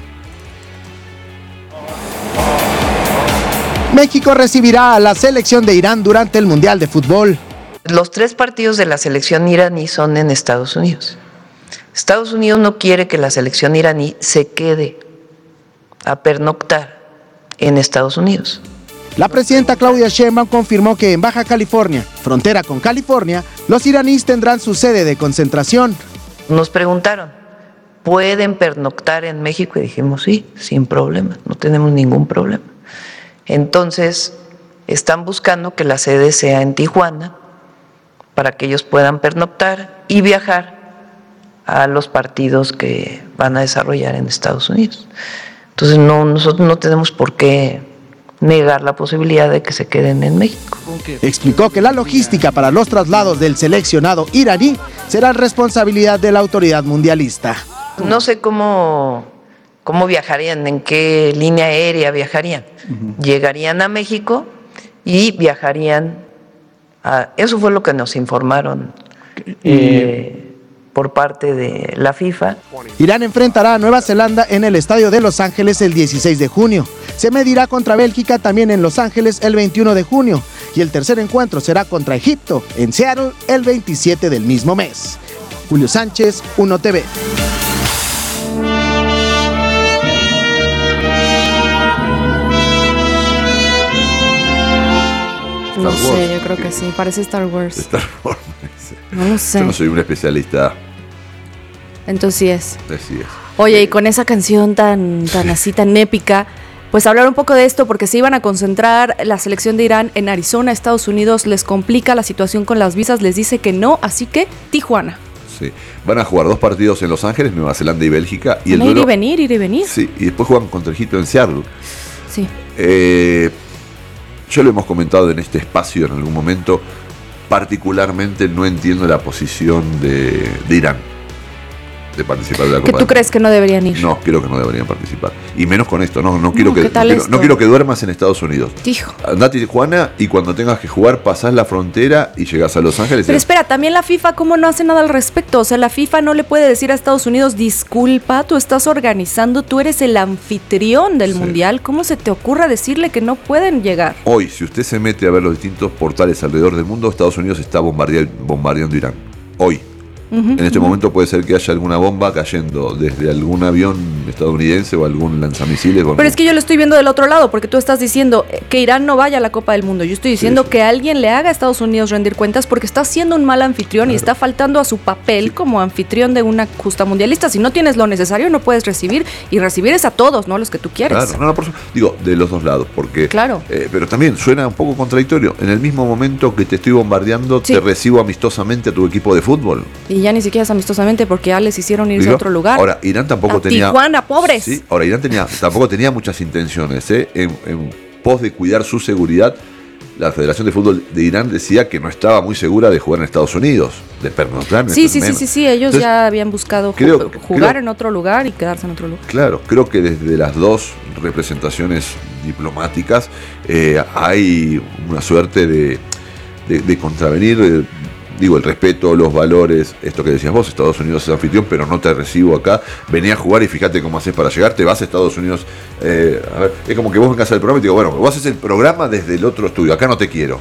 México recibirá a la selección de Irán durante el Mundial de Fútbol. Los 3 partidos de la selección iraní son en Estados Unidos. Estados Unidos no quiere que la selección iraní se quede a pernoctar en Estados Unidos. La presidenta Claudia Sheinbaum confirmó que en Baja California, frontera con California, los iraníes tendrán su sede de concentración. Nos preguntaron, ¿pueden pernoctar en México? Y dijimos, sí, sin problema, no tenemos ningún problema. Entonces, están buscando que la sede sea en Tijuana para que ellos puedan pernoctar y viajar a los partidos que van a desarrollar en Estados Unidos. Entonces, nosotros no tenemos por qué negar la posibilidad de que se queden en México. Explicó que la logística para los traslados del seleccionado iraní será responsabilidad de la autoridad mundialista. No sé cómo viajarían, en qué línea aérea viajarían. Llegarían a México y viajarían eso fue lo que nos informaron por parte de la FIFA. Irán enfrentará a Nueva Zelanda en el Estadio de Los Ángeles el 16 de junio. Se medirá contra Bélgica también en Los Ángeles el 21 de junio. Y el tercer encuentro será contra Egipto en Seattle el 27 del mismo mes. Julio Sánchez, 1TV. No sé, yo creo que sí, parece Star Wars. Star Wars. No lo sé. Yo no soy un especialista. Entonces sí es. Así es. Oye, y con esa canción tan así, tan épica, pues hablar un poco de esto, porque se iban a concentrar la selección de Irán en Arizona. Estados Unidos les complica la situación con las visas, les dice que no, así que Tijuana. Sí, van a jugar 2 partidos en Los Ángeles, Nueva Zelanda y Bélgica. Y ir y venir. Sí, y después juegan contra Egipto en Seattle. Sí. yo lo hemos comentado en este espacio en algún momento, particularmente no entiendo la posición de Irán de participar de la Copa ¿Que tú del crees que no deberían ir? No, creo que no deberían participar. Y menos con esto, no quiero ¿qué que duermas en Estados Unidos. Hijo. Andate a Tijuana y cuando tengas que jugar pasás la frontera y llegás a Los Ángeles. Pero espera, también la FIFA ¿cómo no hace nada al respecto? O sea, la FIFA no le puede decir a Estados Unidos, disculpa, tú estás organizando, tú eres el anfitrión del Mundial, ¿cómo se te ocurre decirle que no pueden llegar? Hoy, si usted se mete a ver los distintos portales alrededor del mundo, Estados Unidos está bombardeando Irán. Hoy. En este momento puede ser que haya alguna bomba cayendo desde algún avión estadounidense o algún lanzamisiles. Pero es que yo lo estoy viendo del otro lado, porque tú estás diciendo que Irán no vaya a la Copa del Mundo. Yo estoy diciendo que alguien le haga a Estados Unidos rendir cuentas porque está siendo un mal anfitrión y está faltando a su papel como anfitrión de una justa mundialista. Si no tienes lo necesario, no puedes recibir, y recibir es a todos, no a los que tú quieres. Claro, por eso digo, de los dos lados, porque claro. Pero también suena un poco contradictorio. En el mismo momento que te estoy bombardeando, te recibo amistosamente a tu equipo de fútbol. Y ya ni siquiera es amistosamente porque ya les hicieron irse a otro lugar. Ahora, Irán tampoco tenía... Tijuana, pobres. Sí, ahora Irán tampoco tenía muchas intenciones. En pos de cuidar su seguridad, la Federación de Fútbol de Irán decía que no estaba muy segura de jugar en Estados Unidos, de pernoctar. Sí, ellos ya habían buscado jugar en otro lugar y quedarse en otro lugar. Claro, creo que desde las dos representaciones diplomáticas hay una suerte de contravenir... Digo, el respeto, los valores, esto que decías vos, Estados Unidos es anfitrión, pero no te recibo acá. Vení a jugar y fíjate cómo haces para llegar, te vas a Estados Unidos. A ver, es como que vos vengas al programa y te digo, bueno, vos haces el programa desde el otro estudio, acá no te quiero.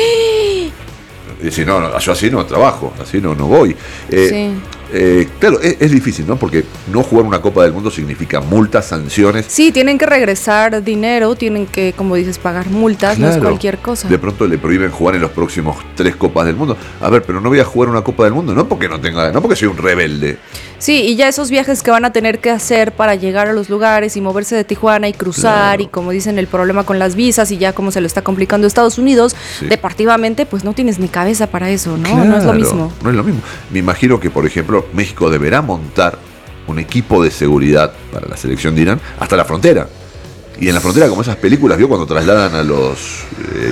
Y si no, yo así no trabajo, así no voy. Claro, es difícil, ¿no? Porque no jugar una Copa del Mundo significa multas, sanciones. Sí, tienen que regresar dinero, tienen que, como dices, pagar multas, claro, no es cualquier cosa. De pronto le prohíben jugar en los próximos 3 Copas del Mundo. A ver, pero no voy a jugar una Copa del Mundo, no porque soy un rebelde. Sí, y ya esos viajes que van a tener que hacer para llegar a los lugares y moverse de Tijuana y cruzar, claro. Y como dicen, el problema con las visas y ya como se lo está complicando Estados Unidos, deportivamente, pues no tienes ni cabeza para eso, ¿no? Claro, no es lo mismo. No es lo mismo. Me imagino que, por ejemplo, México deberá montar un equipo de seguridad para la selección de Irán hasta la frontera. Y en la frontera, como esas películas, ¿vio? Cuando trasladan a los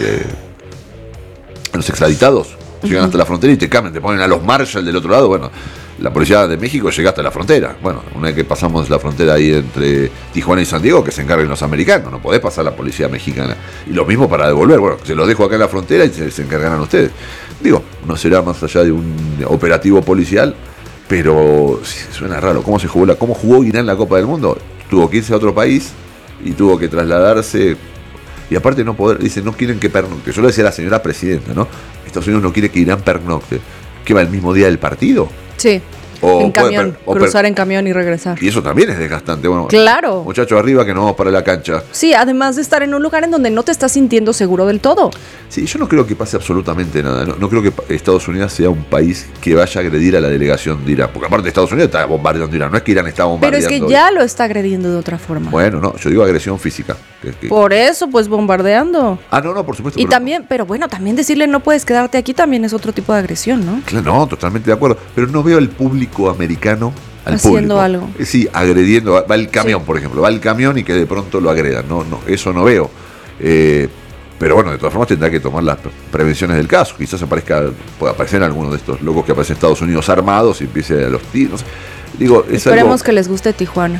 extraditados, llegan hasta la frontera y te cambian, te ponen a los Marshall del otro lado. Bueno, la policía de México llega hasta la frontera. Bueno, una vez que pasamos la frontera ahí entre Tijuana y San Diego, que se encarguen los americanos, no podés pasar la policía mexicana. Y lo mismo para devolver, bueno, se los dejo acá en la frontera y se encargarán ustedes. Digo, no será más allá de un operativo policial, pero sí, suena raro. ¿Cómo jugó Irán la Copa del Mundo? Tuvo que irse a otro país y tuvo que trasladarse. Y aparte no quieren que pernocte. Yo le decía a la señora presidenta, ¿no? Estados Unidos no quiere que Irán pernocte. ¿Qué va el mismo día del partido? Sí. En camión, cruzar en camión y regresar. Y eso también es desgastante. Bueno, claro. Muchachos, arriba que nos vamos para la cancha. Sí, además de estar en un lugar en donde no te estás sintiendo seguro del todo. Sí, yo no creo que pase absolutamente nada. No creo que Estados Unidos sea un país que vaya a agredir a la delegación de Irán. Porque aparte Estados Unidos está bombardeando Irán. No es que Irán está bombardeando. Pero es que ya lo está agrediendo de otra forma. Bueno, no, yo digo agresión física. Por eso, pues bombardeando. No, por supuesto. Y también, pero bueno, también decirle no puedes quedarte aquí también es otro tipo de agresión, ¿no? Claro, no, totalmente de acuerdo. Pero no veo al público americano haciendo público algo. Sí, agrediendo. Va el camión, por ejemplo. Va el camión y que de pronto lo agredan. No, eso no veo. Pero bueno, de todas formas tendrá que tomar las prevenciones del caso. Quizás pueda aparecer alguno de estos locos que aparecen en Estados Unidos armados y empiece a los tiros. Digo, esperemos que les guste Tijuana.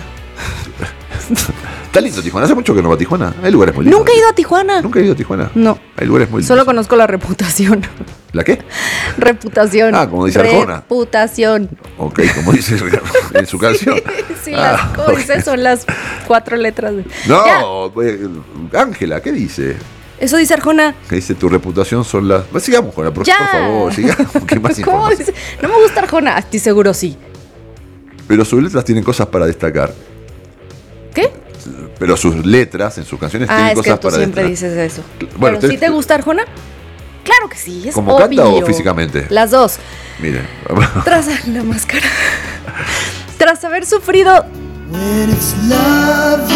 Está lindo Tijuana. Hace mucho que no va a Tijuana. Hay lugares muy lindos. Nunca he ido a Tijuana. Nunca he ido a Tijuana. No. Hay lugares muy lindos. Solo conozco La Reputación. ¿La qué? Reputación. Como dice Arjona. Reputación. Ok, como dice en su canción. Sí, como dice, son las 4 letras. No, Ángela, ¿qué dice? Eso dice Arjona. Que dice tu reputación son las... Sigamos con la próxima, por favor. Sigamos. ¿Qué más ¿Cómo dice? No me gusta Arjona. Estoy seguro sí. Pero sus letras tienen cosas para destacar. ¿Qué? Pero sus letras en sus canciones tienen cosas para destacar. Siempre dices eso. Bueno, ¿pero sí te gusta Arjona? Claro que sí, es ¿Cómo obvio. Canta o físicamente? Las dos. Miren. Tras la máscara. Tras haber sufrido...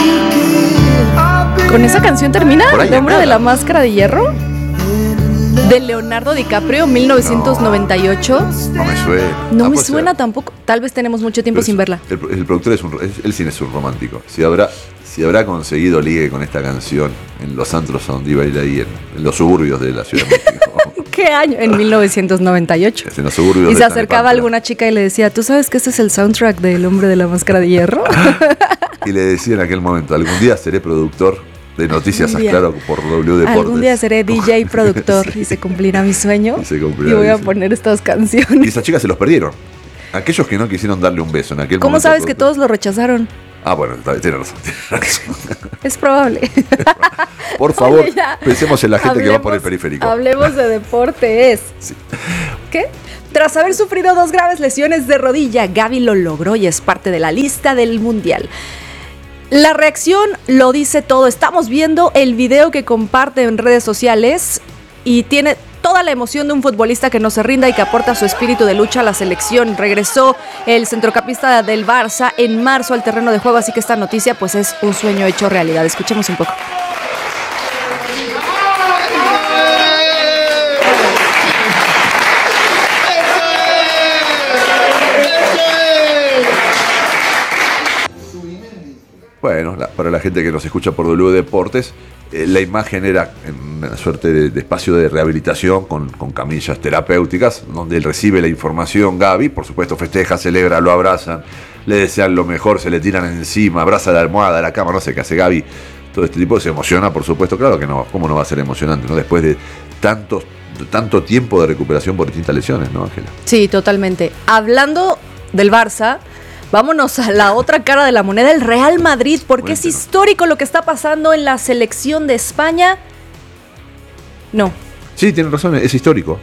¿Con esa canción termina? ¿El hombre de la máscara de hierro? De Leonardo DiCaprio, 1998. No me suena. No me suena tampoco. Tal vez tenemos mucho tiempo sin verla. El productor el cine es un romántico. Si habrá conseguido ligue con esta canción en los antros donde iba a ir ahí, en los suburbios de la Ciudad de México. ¿Qué año? En 1998. En los suburbios. Y se acercaba a alguna chica y le decía, ¿tú sabes que este es el soundtrack del Hombre de la Máscara de Hierro? Y le decía en aquel momento, algún día seré productor de Noticias Claro por W Deportes. Algún día seré DJ productor y se cumplirá mi sueño. Y voy a poner estas canciones. Y esas chicas se los perdieron. Aquellos que no quisieron darle un beso en aquel momento. ¿Cómo sabes que todos lo rechazaron? Ah, bueno, tiene razón. Es probable. Por favor, pensemos en la gente que va por el periférico. Hablemos de deportes. Sí. ¿Qué? Tras haber sufrido 2 graves lesiones de rodilla, Gaby lo logró y es parte de la lista del Mundial. La reacción lo dice todo. Estamos viendo el video que comparte en redes sociales y tiene toda la emoción de un futbolista que no se rinda y que aporta su espíritu de lucha a la selección. Regresó el centrocampista del Barça en marzo al terreno de juego, así que esta noticia pues es un sueño hecho realidad. Escuchemos un poco. Bueno, para la gente que nos escucha por W Deportes, la imagen era una suerte de espacio de rehabilitación con camillas terapéuticas, donde él recibe la información. Gaby, por supuesto, festeja, celebra, lo abrazan, le desean lo mejor, se le tiran encima, abraza la almohada, la cama, no sé qué hace Gaby. Todo este tipo se emociona, por supuesto, claro que no, ¿cómo no va a ser emocionante, no? Después de tanto tiempo de recuperación por distintas lesiones, ¿no, Ángela? Sí, totalmente. Hablando del Barça, vámonos a la otra cara de la moneda, el Real Madrid, porque es histórico lo que está pasando en la selección de España. No. Sí, tiene razón, es histórico.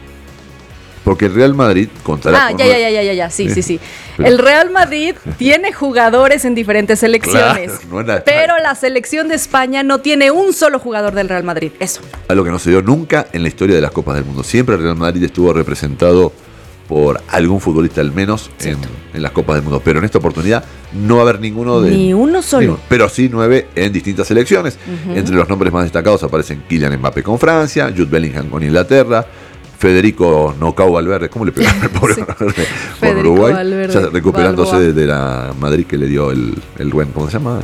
Porque el Real Madrid contará con... Ya, sí. El Real Madrid tiene jugadores en diferentes selecciones, claro, pero la selección de España no tiene un solo jugador del Real Madrid, eso. Algo que no se dio nunca en la historia de las Copas del Mundo. Siempre el Real Madrid estuvo representado por algún futbolista al menos en las Copas del Mundo. Pero en esta oportunidad no va a haber ninguno de... Ni uno solo. Pero sí 9 en distintas selecciones. Entre los nombres más destacados aparecen Kylian Mbappé con Francia, Jude Bellingham con Inglaterra, Federico Nocao Valverde, ¿cómo le pegaron al pobre Valverde? Con Uruguay, Valverde, ya recuperándose de la Madrid que le dio el buen, ¿cómo se llama?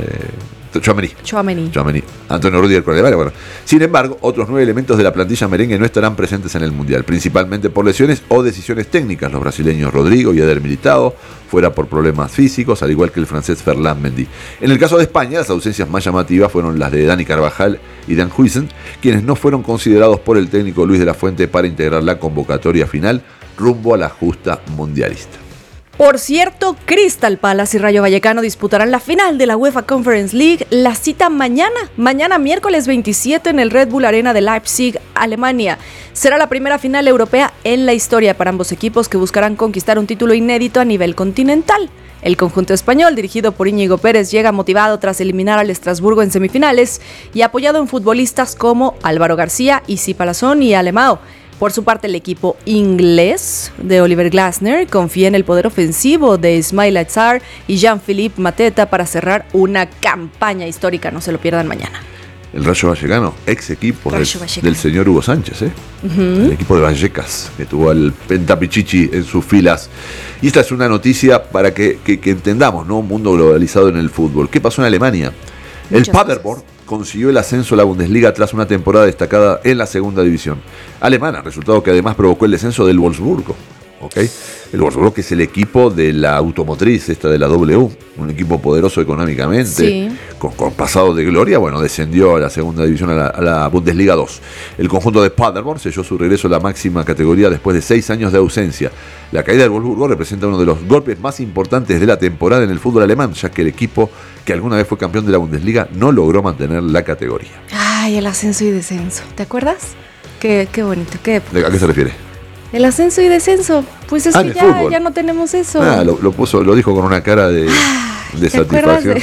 Tchouaméni. Antonio Rudiger con Alemania. Bueno, sin embargo, otros 9 elementos de la plantilla merengue no estarán presentes en el Mundial, principalmente por lesiones o decisiones técnicas. Los brasileños Rodrigo y Eder Militao fuera por problemas físicos, al igual que el francés Ferland Mendy. En el caso de España, las ausencias más llamativas fueron las de Dani Carvajal y Dan Huijsen, quienes no fueron considerados por el técnico Luis de la Fuente para integrar la convocatoria final rumbo a la justa mundialista. Por cierto, Crystal Palace y Rayo Vallecano disputarán la final de la UEFA Conference League. La cita mañana miércoles 27 en el Red Bull Arena de Leipzig, Alemania. Será la primera final europea en la historia para ambos equipos que buscarán conquistar un título inédito a nivel continental. El conjunto español, dirigido por Íñigo Pérez, llega motivado tras eliminar al Estrasburgo en semifinales y apoyado en futbolistas como Álvaro García, Isi Palazón y Alemão. Por su parte, el equipo inglés de Oliver Glasner confía en el poder ofensivo de Ismail Assar y Jean-Philippe Mateta para cerrar una campaña histórica. No se lo pierdan mañana. El Rayo Vallecano, ex equipo del señor Hugo Sánchez, el equipo de Vallecas, que tuvo al Pentapichichi en sus filas. Y esta es una noticia para que entendamos, ¿no? Un mundo globalizado en el fútbol. ¿Qué pasó en Alemania? El Paderborn consiguió el ascenso a la Bundesliga tras una temporada destacada en la segunda división alemana, resultado que además provocó el descenso del Wolfsburgo. ¿Okay? El Wolfsburgo, que es el equipo de la automotriz, esta de la W, un equipo poderoso económicamente, con pasado de gloria, bueno, descendió a la segunda división, a la Bundesliga 2. El conjunto de Paderborn selló su regreso a la máxima categoría después de 6 años de ausencia. La caída del Wolfsburgo representa uno de los golpes más importantes de la temporada en el fútbol alemán, ya que el equipo que alguna vez fue campeón de la Bundesliga no logró mantener la categoría. Ay, el ascenso y descenso, ¿te acuerdas? Qué bonito, qué época. ¿A qué se refiere? El ascenso y descenso, pues es que ya no tenemos eso. Lo dijo con una cara de satisfacción.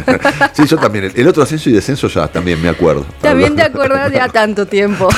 Sí, yo también. El otro ascenso y descenso ya también me acuerdo. También te acuerdas ya tanto tiempo.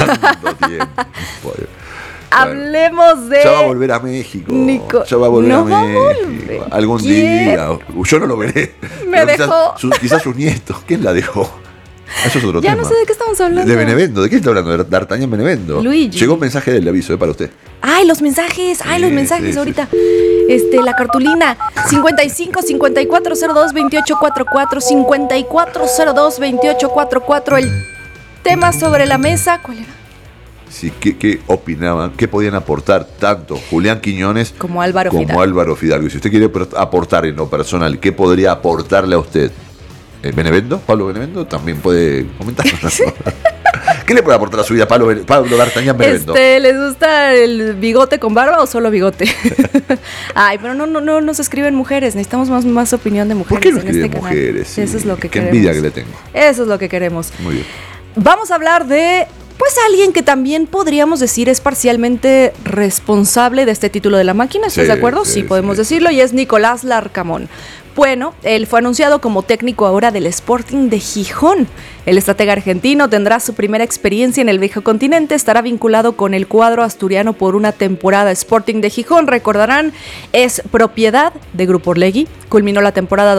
Hablemos de... Ya va a volver a México. Ya va a volver a México. Algún día. Yo no lo veré. Quizás sus nietos. ¿Quién la dejó? Eso es otro Ya tema. no sé de qué estamos hablando. De Benevendo. ¿De qué está hablando? De D'Artagnan Benevendo. Luigi. Llegó un mensaje del aviso, para usted. Ay, los mensajes. Ay, los mensajes sí, ahorita. La cartulina 55 5402 2844 5402 2844. El tema sobre la mesa, ¿cuál era? Sí, ¿qué opinaban? ¿Qué podían aportar tanto Julián Quiñones Como Álvaro como Fidalgo. Álvaro Fidalgo? Y si usted quiere aportar en lo personal, ¿qué podría aportarle a usted? ¿Benevendo? ¿Pablo Benevendo? También puede comentar. ¿Qué le puede aportar a su vida Pablo D'Artagnan Benevendo? ¿Les gusta el bigote con barba o solo bigote? Ay, pero no nos escriben mujeres. Necesitamos más opinión de mujeres. ¿Por qué no en escriben este canal. mujeres? Sí, Eso es lo que qué queremos. envidia que le tengo. Eso es lo que queremos. Muy bien. Vamos a hablar de, alguien que también podríamos decir es parcialmente responsable de este título de la máquina. ¿Estás Sí, de acuerdo? Sí, podemos decirlo. Y es Nicolás Larcamón. Bueno, él fue anunciado como técnico ahora del Sporting de Gijón. El estratega argentino tendrá su primera experiencia en el viejo continente, estará vinculado con el cuadro asturiano por una temporada. Sporting de Gijón, recordarán, es propiedad de Grupo Orlegui. Culminó la temporada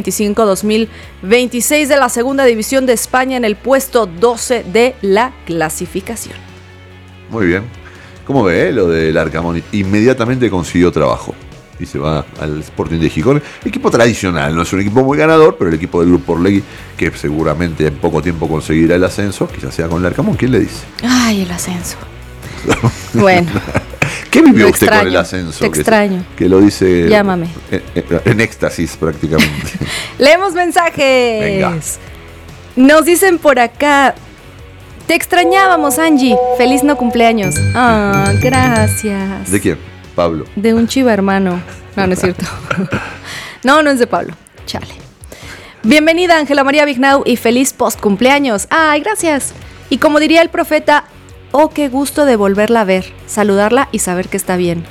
2025-2026 de la Segunda División de España en el puesto 12 de la clasificación. Muy bien. ¿Cómo ve lo del Arcamón? Inmediatamente consiguió trabajo y se va al Sporting de Gijón. Equipo tradicional, no es un equipo muy ganador, pero el equipo del Grupo Orlegui, que seguramente en poco tiempo conseguirá el ascenso, quizás sea con el Arcamón. ¿Quién le dice? Ay, el ascenso. Bueno. ¿Qué vivió Lo usted extraño, con el ascenso? te extraño. Que lo dice... Llámame. En éxtasis prácticamente. Leemos mensajes. Venga. Nos dicen por acá: te extrañábamos, Angie. Feliz no cumpleaños. Ah, gracias. ¿De quién? Pablo. De un chiva hermano. No es cierto. No es de Pablo. Chale. Bienvenida, Ángela María Vignau, y feliz post cumpleaños. Ay, gracias. Y como diría el profeta, oh, qué gusto de volverla a ver, saludarla y saber que está bien.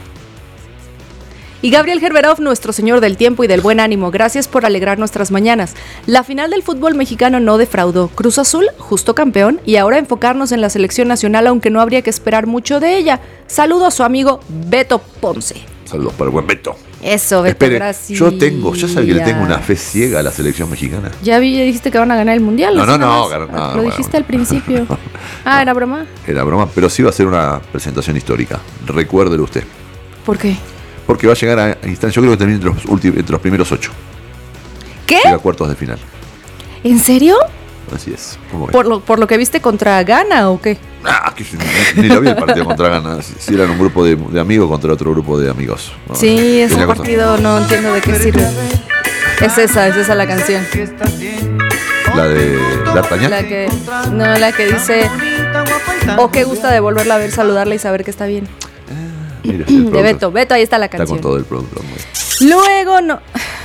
Y Gabriel Gerberov, nuestro señor del tiempo y del buen ánimo, gracias por alegrar nuestras mañanas. La final del fútbol mexicano no defraudó. Cruz Azul, justo campeón, y ahora enfocarnos en la selección nacional, aunque no habría que esperar mucho de ella. Saludo a su amigo Beto Ponce. Saludos para el buen Beto. Eso, Beto, Espere, gracias. ya sabe que le tengo una fe ciega a la selección mexicana. Ya dijiste que van a ganar el mundial. No, Lo dijiste al principio. ¿Era broma? Era broma, pero sí va a ser una presentación histórica. Recuérdelo usted. ¿Por qué? Porque va a llegar a instancia, yo creo que termina entre los primeros 8. ¿Qué? Llega a cuartos de final. ¿En serio? Así es. ¿Cómo ve? ¿Por lo que viste contra Ghana o qué? Que ni lo vi el partido contra Ghana. Si eran un grupo de amigos contra otro grupo de amigos. No, sí, ese tenía partido no entiendo de qué sirve. Es esa la canción. La de D'Artagnan. La que dice, oh, qué gusta de volverla a ver, saludarla y saber que está bien. Mira, de Beto, ahí está la canción. Está con todo el producto. Luego no.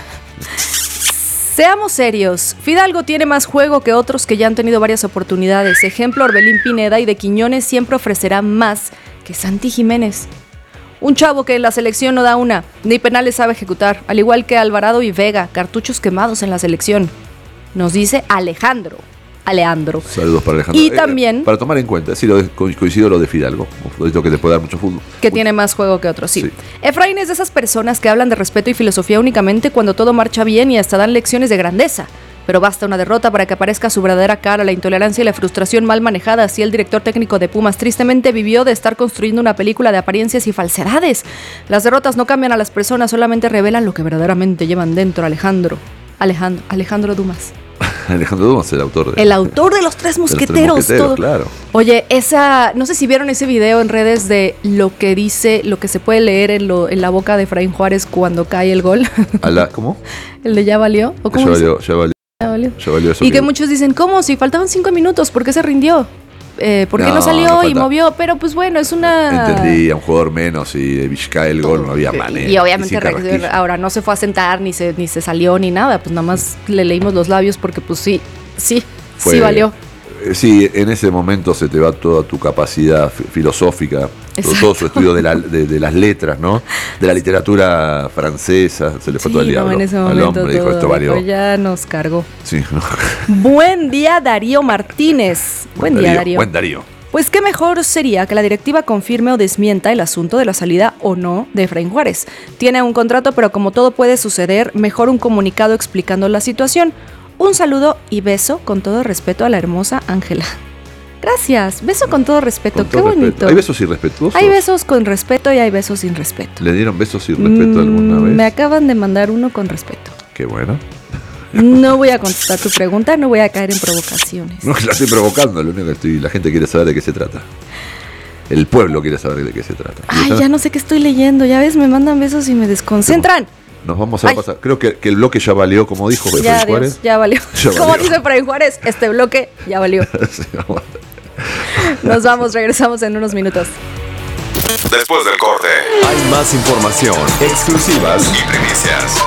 Seamos serios, Fidalgo tiene más juego que otros que ya han tenido varias oportunidades. Ejemplo, Orbelín Pineda, y de Quiñones siempre ofrecerá más que Santi Jiménez. Un chavo que en la selección no da una, ni penales sabe ejecutar, al igual que Alvarado y Vega, cartuchos quemados en la selección. Nos dice Alejandro. Saludos para Alejandro. Y también, para tomar en cuenta, sí, coincido lo de Fidalgo, un futbolista que te puede dar mucho fútbol. que tiene más juego que otros, sí. Efraín es de esas personas que hablan de respeto y filosofía únicamente cuando todo marcha bien y hasta dan lecciones de grandeza. Pero basta una derrota para que aparezca su verdadera cara, la intolerancia y la frustración mal manejada. Así el director técnico de Pumas tristemente vivió de estar construyendo una película de apariencias y falsedades. Las derrotas no cambian a las personas, solamente revelan lo que verdaderamente llevan dentro. Alejandro Dumas. Alejandro Dumas, el autor de Los Tres Mosqueteros. Todo. Claro. Oye, no sé si vieron ese video en redes de lo que se puede leer en la boca de Efraín Juárez cuando cae el gol. ¿Cómo? ¿El de ya valió? ¿O cómo ya valió eso. Y que muchos dicen, ¿cómo? Si faltaban 5 minutos, ¿por qué se rindió? ¿Por qué no salió y movió? Pero pues bueno, es una... Entendí, a un jugador menos y de Vizcaya el gol no había manera. Y obviamente ahora no se fue a sentar, ni se salió, ni nada. Pues nada más le leímos los labios porque pues sí valió. Sí, en ese momento se te va toda tu capacidad filosófica, todo su estudio de las letras, ¿no? De la literatura francesa, se le fue todo el diablo en ese momento al hombre, dijo, esto valió. Ya nos cargó. Sí, no. Buen día, Darío Martínez. Buen día, Darío. Buen Darío. Pues qué mejor sería que la directiva confirme o desmienta el asunto de la salida o no de Efraín Juárez. Tiene un contrato, pero como todo puede suceder, mejor un comunicado explicando la situación. Un saludo y beso con todo respeto a la hermosa Ángela. Gracias, beso con todo respeto, Con qué todo bonito. respeto. ¿Hay besos irrespetuosos? Hay besos con respeto y hay besos sin respeto. ¿Le dieron besos sin respeto alguna vez? Me acaban de mandar uno con respeto. Qué bueno. No voy a contestar tu pregunta, no voy a caer en provocaciones. No, la estoy provocando, lo único que la gente quiere saber de qué se trata. El pueblo quiere saber de qué se trata. Ay, ya no sé qué estoy leyendo, ya ves, me mandan besos y me desconcentran. Nos vamos a pasar. Creo que el bloque ya valió, como dijo Ya, Efraín Juárez. Dios, ya valió. Ya Como valió. dice Efraín Juárez, este bloque ya valió. Nos vamos, regresamos en unos minutos. Después del corte, hay más información, exclusivas y primicias.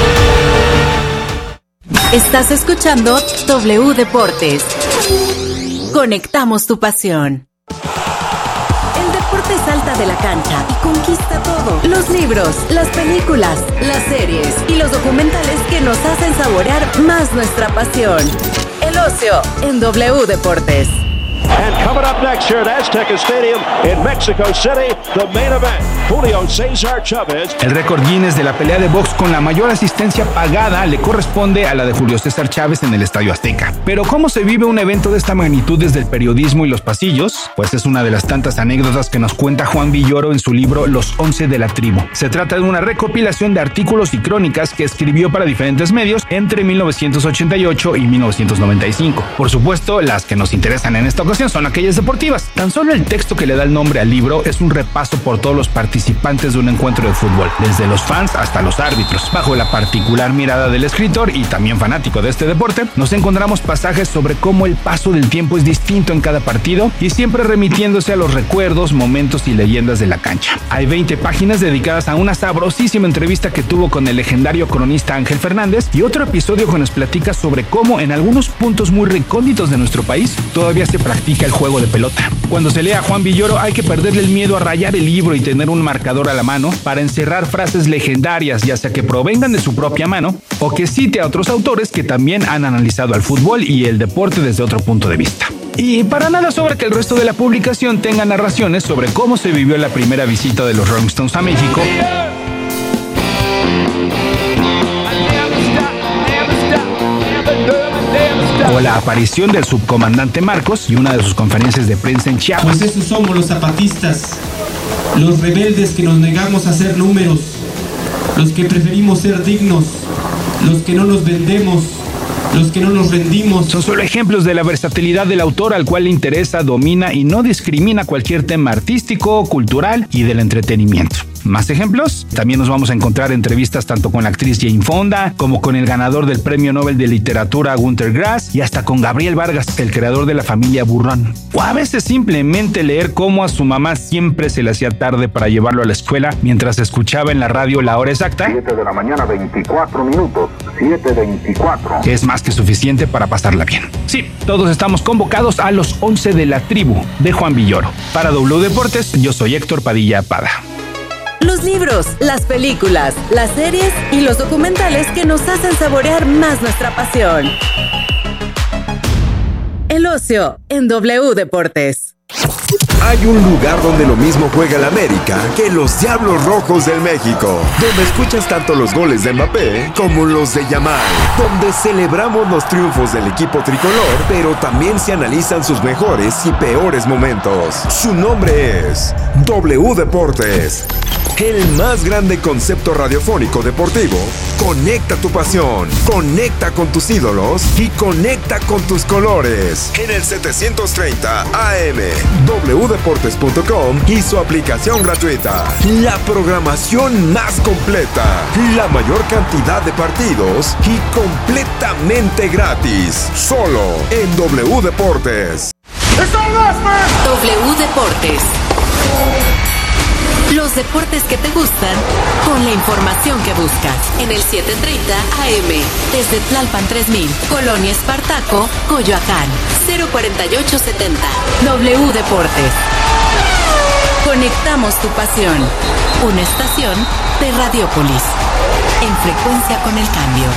Estás escuchando W Deportes. Conectamos tu pasión. El deporte salta de la cancha y conquista todo. Los libros, las películas, las series y los documentales que nos hacen saborear más nuestra pasión. El ocio en W Deportes. And coming up next here at Azteca Stadium in Mexico City, the main event, Julio César Chávez. El récord Guinness de la pelea de box con la mayor asistencia pagada le corresponde a la de Julio César Chávez en el Estadio Azteca. Pero ¿cómo se vive un evento de esta magnitud desde el periodismo y los pasillos? Pues es una de las tantas anécdotas que nos cuenta Juan Villoro en su libro Los 11 de la Tribu. Se trata de una recopilación de artículos y crónicas que escribió para diferentes medios entre 1988 y 1995. Por supuesto, las que nos interesan en esta ocasión son aquellas deportivas. Tan solo el texto que le da el nombre al libro es un repaso por todos los participantes de un encuentro de fútbol, desde los fans hasta los árbitros. Bajo la particular mirada del escritor y también fanático de este deporte, nos encontramos pasajes sobre cómo el paso del tiempo es distinto en cada partido y siempre remitiéndose a los recuerdos, momentos y leyendas de la cancha. Hay 20 páginas dedicadas a una sabrosísima entrevista que tuvo con el legendario cronista Ángel Fernández y otro episodio que nos platica sobre cómo en algunos puntos muy recónditos de nuestro país todavía se practica el juego de pelota. Cuando se lea a Juan Villoro hay que perderle el miedo a rayar el libro y tener un marcador a la mano para encerrar frases legendarias, ya sea que provengan de su propia mano o que cite a otros autores que también han analizado al fútbol y el deporte desde otro punto de vista. Y para nada sobra que el resto de la publicación tenga narraciones sobre cómo se vivió la primera visita de los Rolling Stones a México, o la aparición del subcomandante Marcos y una de sus conferencias de prensa en Chiapas. Pues esos somos los zapatistas, los rebeldes que nos negamos a ser números, los que preferimos ser dignos, los que no nos vendemos, los que no nos rendimos. Son solo ejemplos de la versatilidad del autor al cual le interesa, domina y no discrimina cualquier tema artístico, cultural y del entretenimiento. ¿Más ejemplos? También nos vamos a encontrar entrevistas tanto con la actriz Jane Fonda, como con el ganador del Premio Nobel de Literatura Günter Grass y hasta con Gabriel Vargas, el creador de La Familia Burrón. O a veces simplemente leer cómo a su mamá siempre se le hacía tarde para llevarlo a la escuela mientras escuchaba en la radio la hora exacta. 7 de la mañana, 24 minutos. 7:24. Que es más que suficiente para pasarla bien. Sí, todos estamos convocados a los 11 de la tribu de Juan Villoro. Para W Deportes, yo soy Héctor Padilla Pada. Los libros, las películas, las series y los documentales que nos hacen saborear más nuestra pasión. El ocio en W Deportes. Hay un lugar donde lo mismo juega el América que los Diablos Rojos del México, donde escuchas tanto los goles de Mbappé como los de Yamal, donde celebramos los triunfos del equipo tricolor, pero también se analizan sus mejores y peores momentos. Su nombre es W Deportes. El más grande concepto radiofónico deportivo. Conecta tu pasión, conecta con tus ídolos y conecta con tus colores. En el 730 AM, wdeportes.com y su aplicación gratuita. La programación más completa, la mayor cantidad de partidos y completamente gratis. Solo en W Deportes. W Deportes. Los deportes que te gustan con la información que buscas. En el 730 AM, desde Tlalpan 3000, Colonia Espartaco, Coyoacán, 04870. W Deportes. Conectamos tu pasión. Una estación de Radiópolis. En frecuencia con el cambio.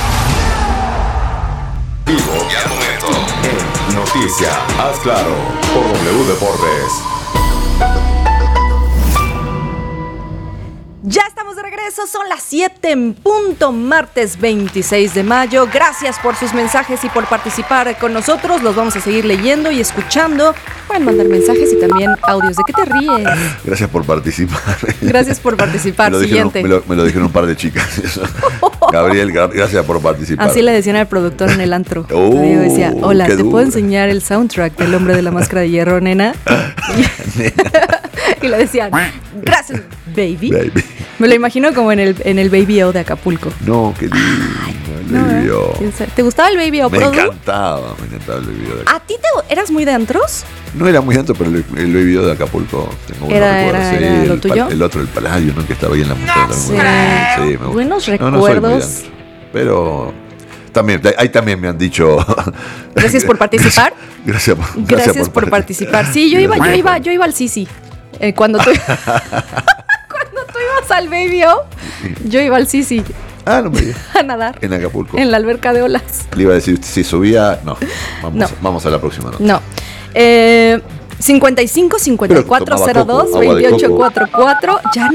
Vivo y al momento. En Noticia, haz claro, por W Deportes. Ya estamos Estamos de regreso, son las 7 en punto, martes 26 de mayo. Gracias por sus mensajes y por participar con nosotros. Los vamos a seguir leyendo y escuchando. Pueden mandar mensajes y también audios. ¿De qué te ríes? Gracias por participar. Gracias por participar. Siguiente. Me lo dijeron un par de chicas. Gabriel, gracias por participar. Así le decían al productor en el antro. Yo decía, hola, ¿te puedo enseñar el soundtrack del Hombre de la Máscara de Hierro, nena? Y le decían, gracias, baby. Me lo imagino como en el Baby O de Acapulco. No, qué lindo. El Baby O. ¿Te gustaba el Baby O, Me encantaba el Baby O de Acapulco. ¿A ti eras muy de antros? No era muy tanto, pero el Baby O de Acapulco tengo buenos recuerdos. ¿Era lo tuyo? El otro, el Paladio, ¿no? Que estaba ahí en la montaña. Sí, me gusta. Buenos recuerdos. No soy muy de antro, pero también, ahí también me han dicho. Gracias por participar. Gracias por participar. Sí, yo iba al Sisi. Cuando tú ibas al Baby O, yo iba al Sisi. Ah, no me digas. A nadar. En Acapulco. En la alberca de olas. Le iba a decir, si subía, no. Vamos a la próxima nota. No. 55 54 02 28 44. Ya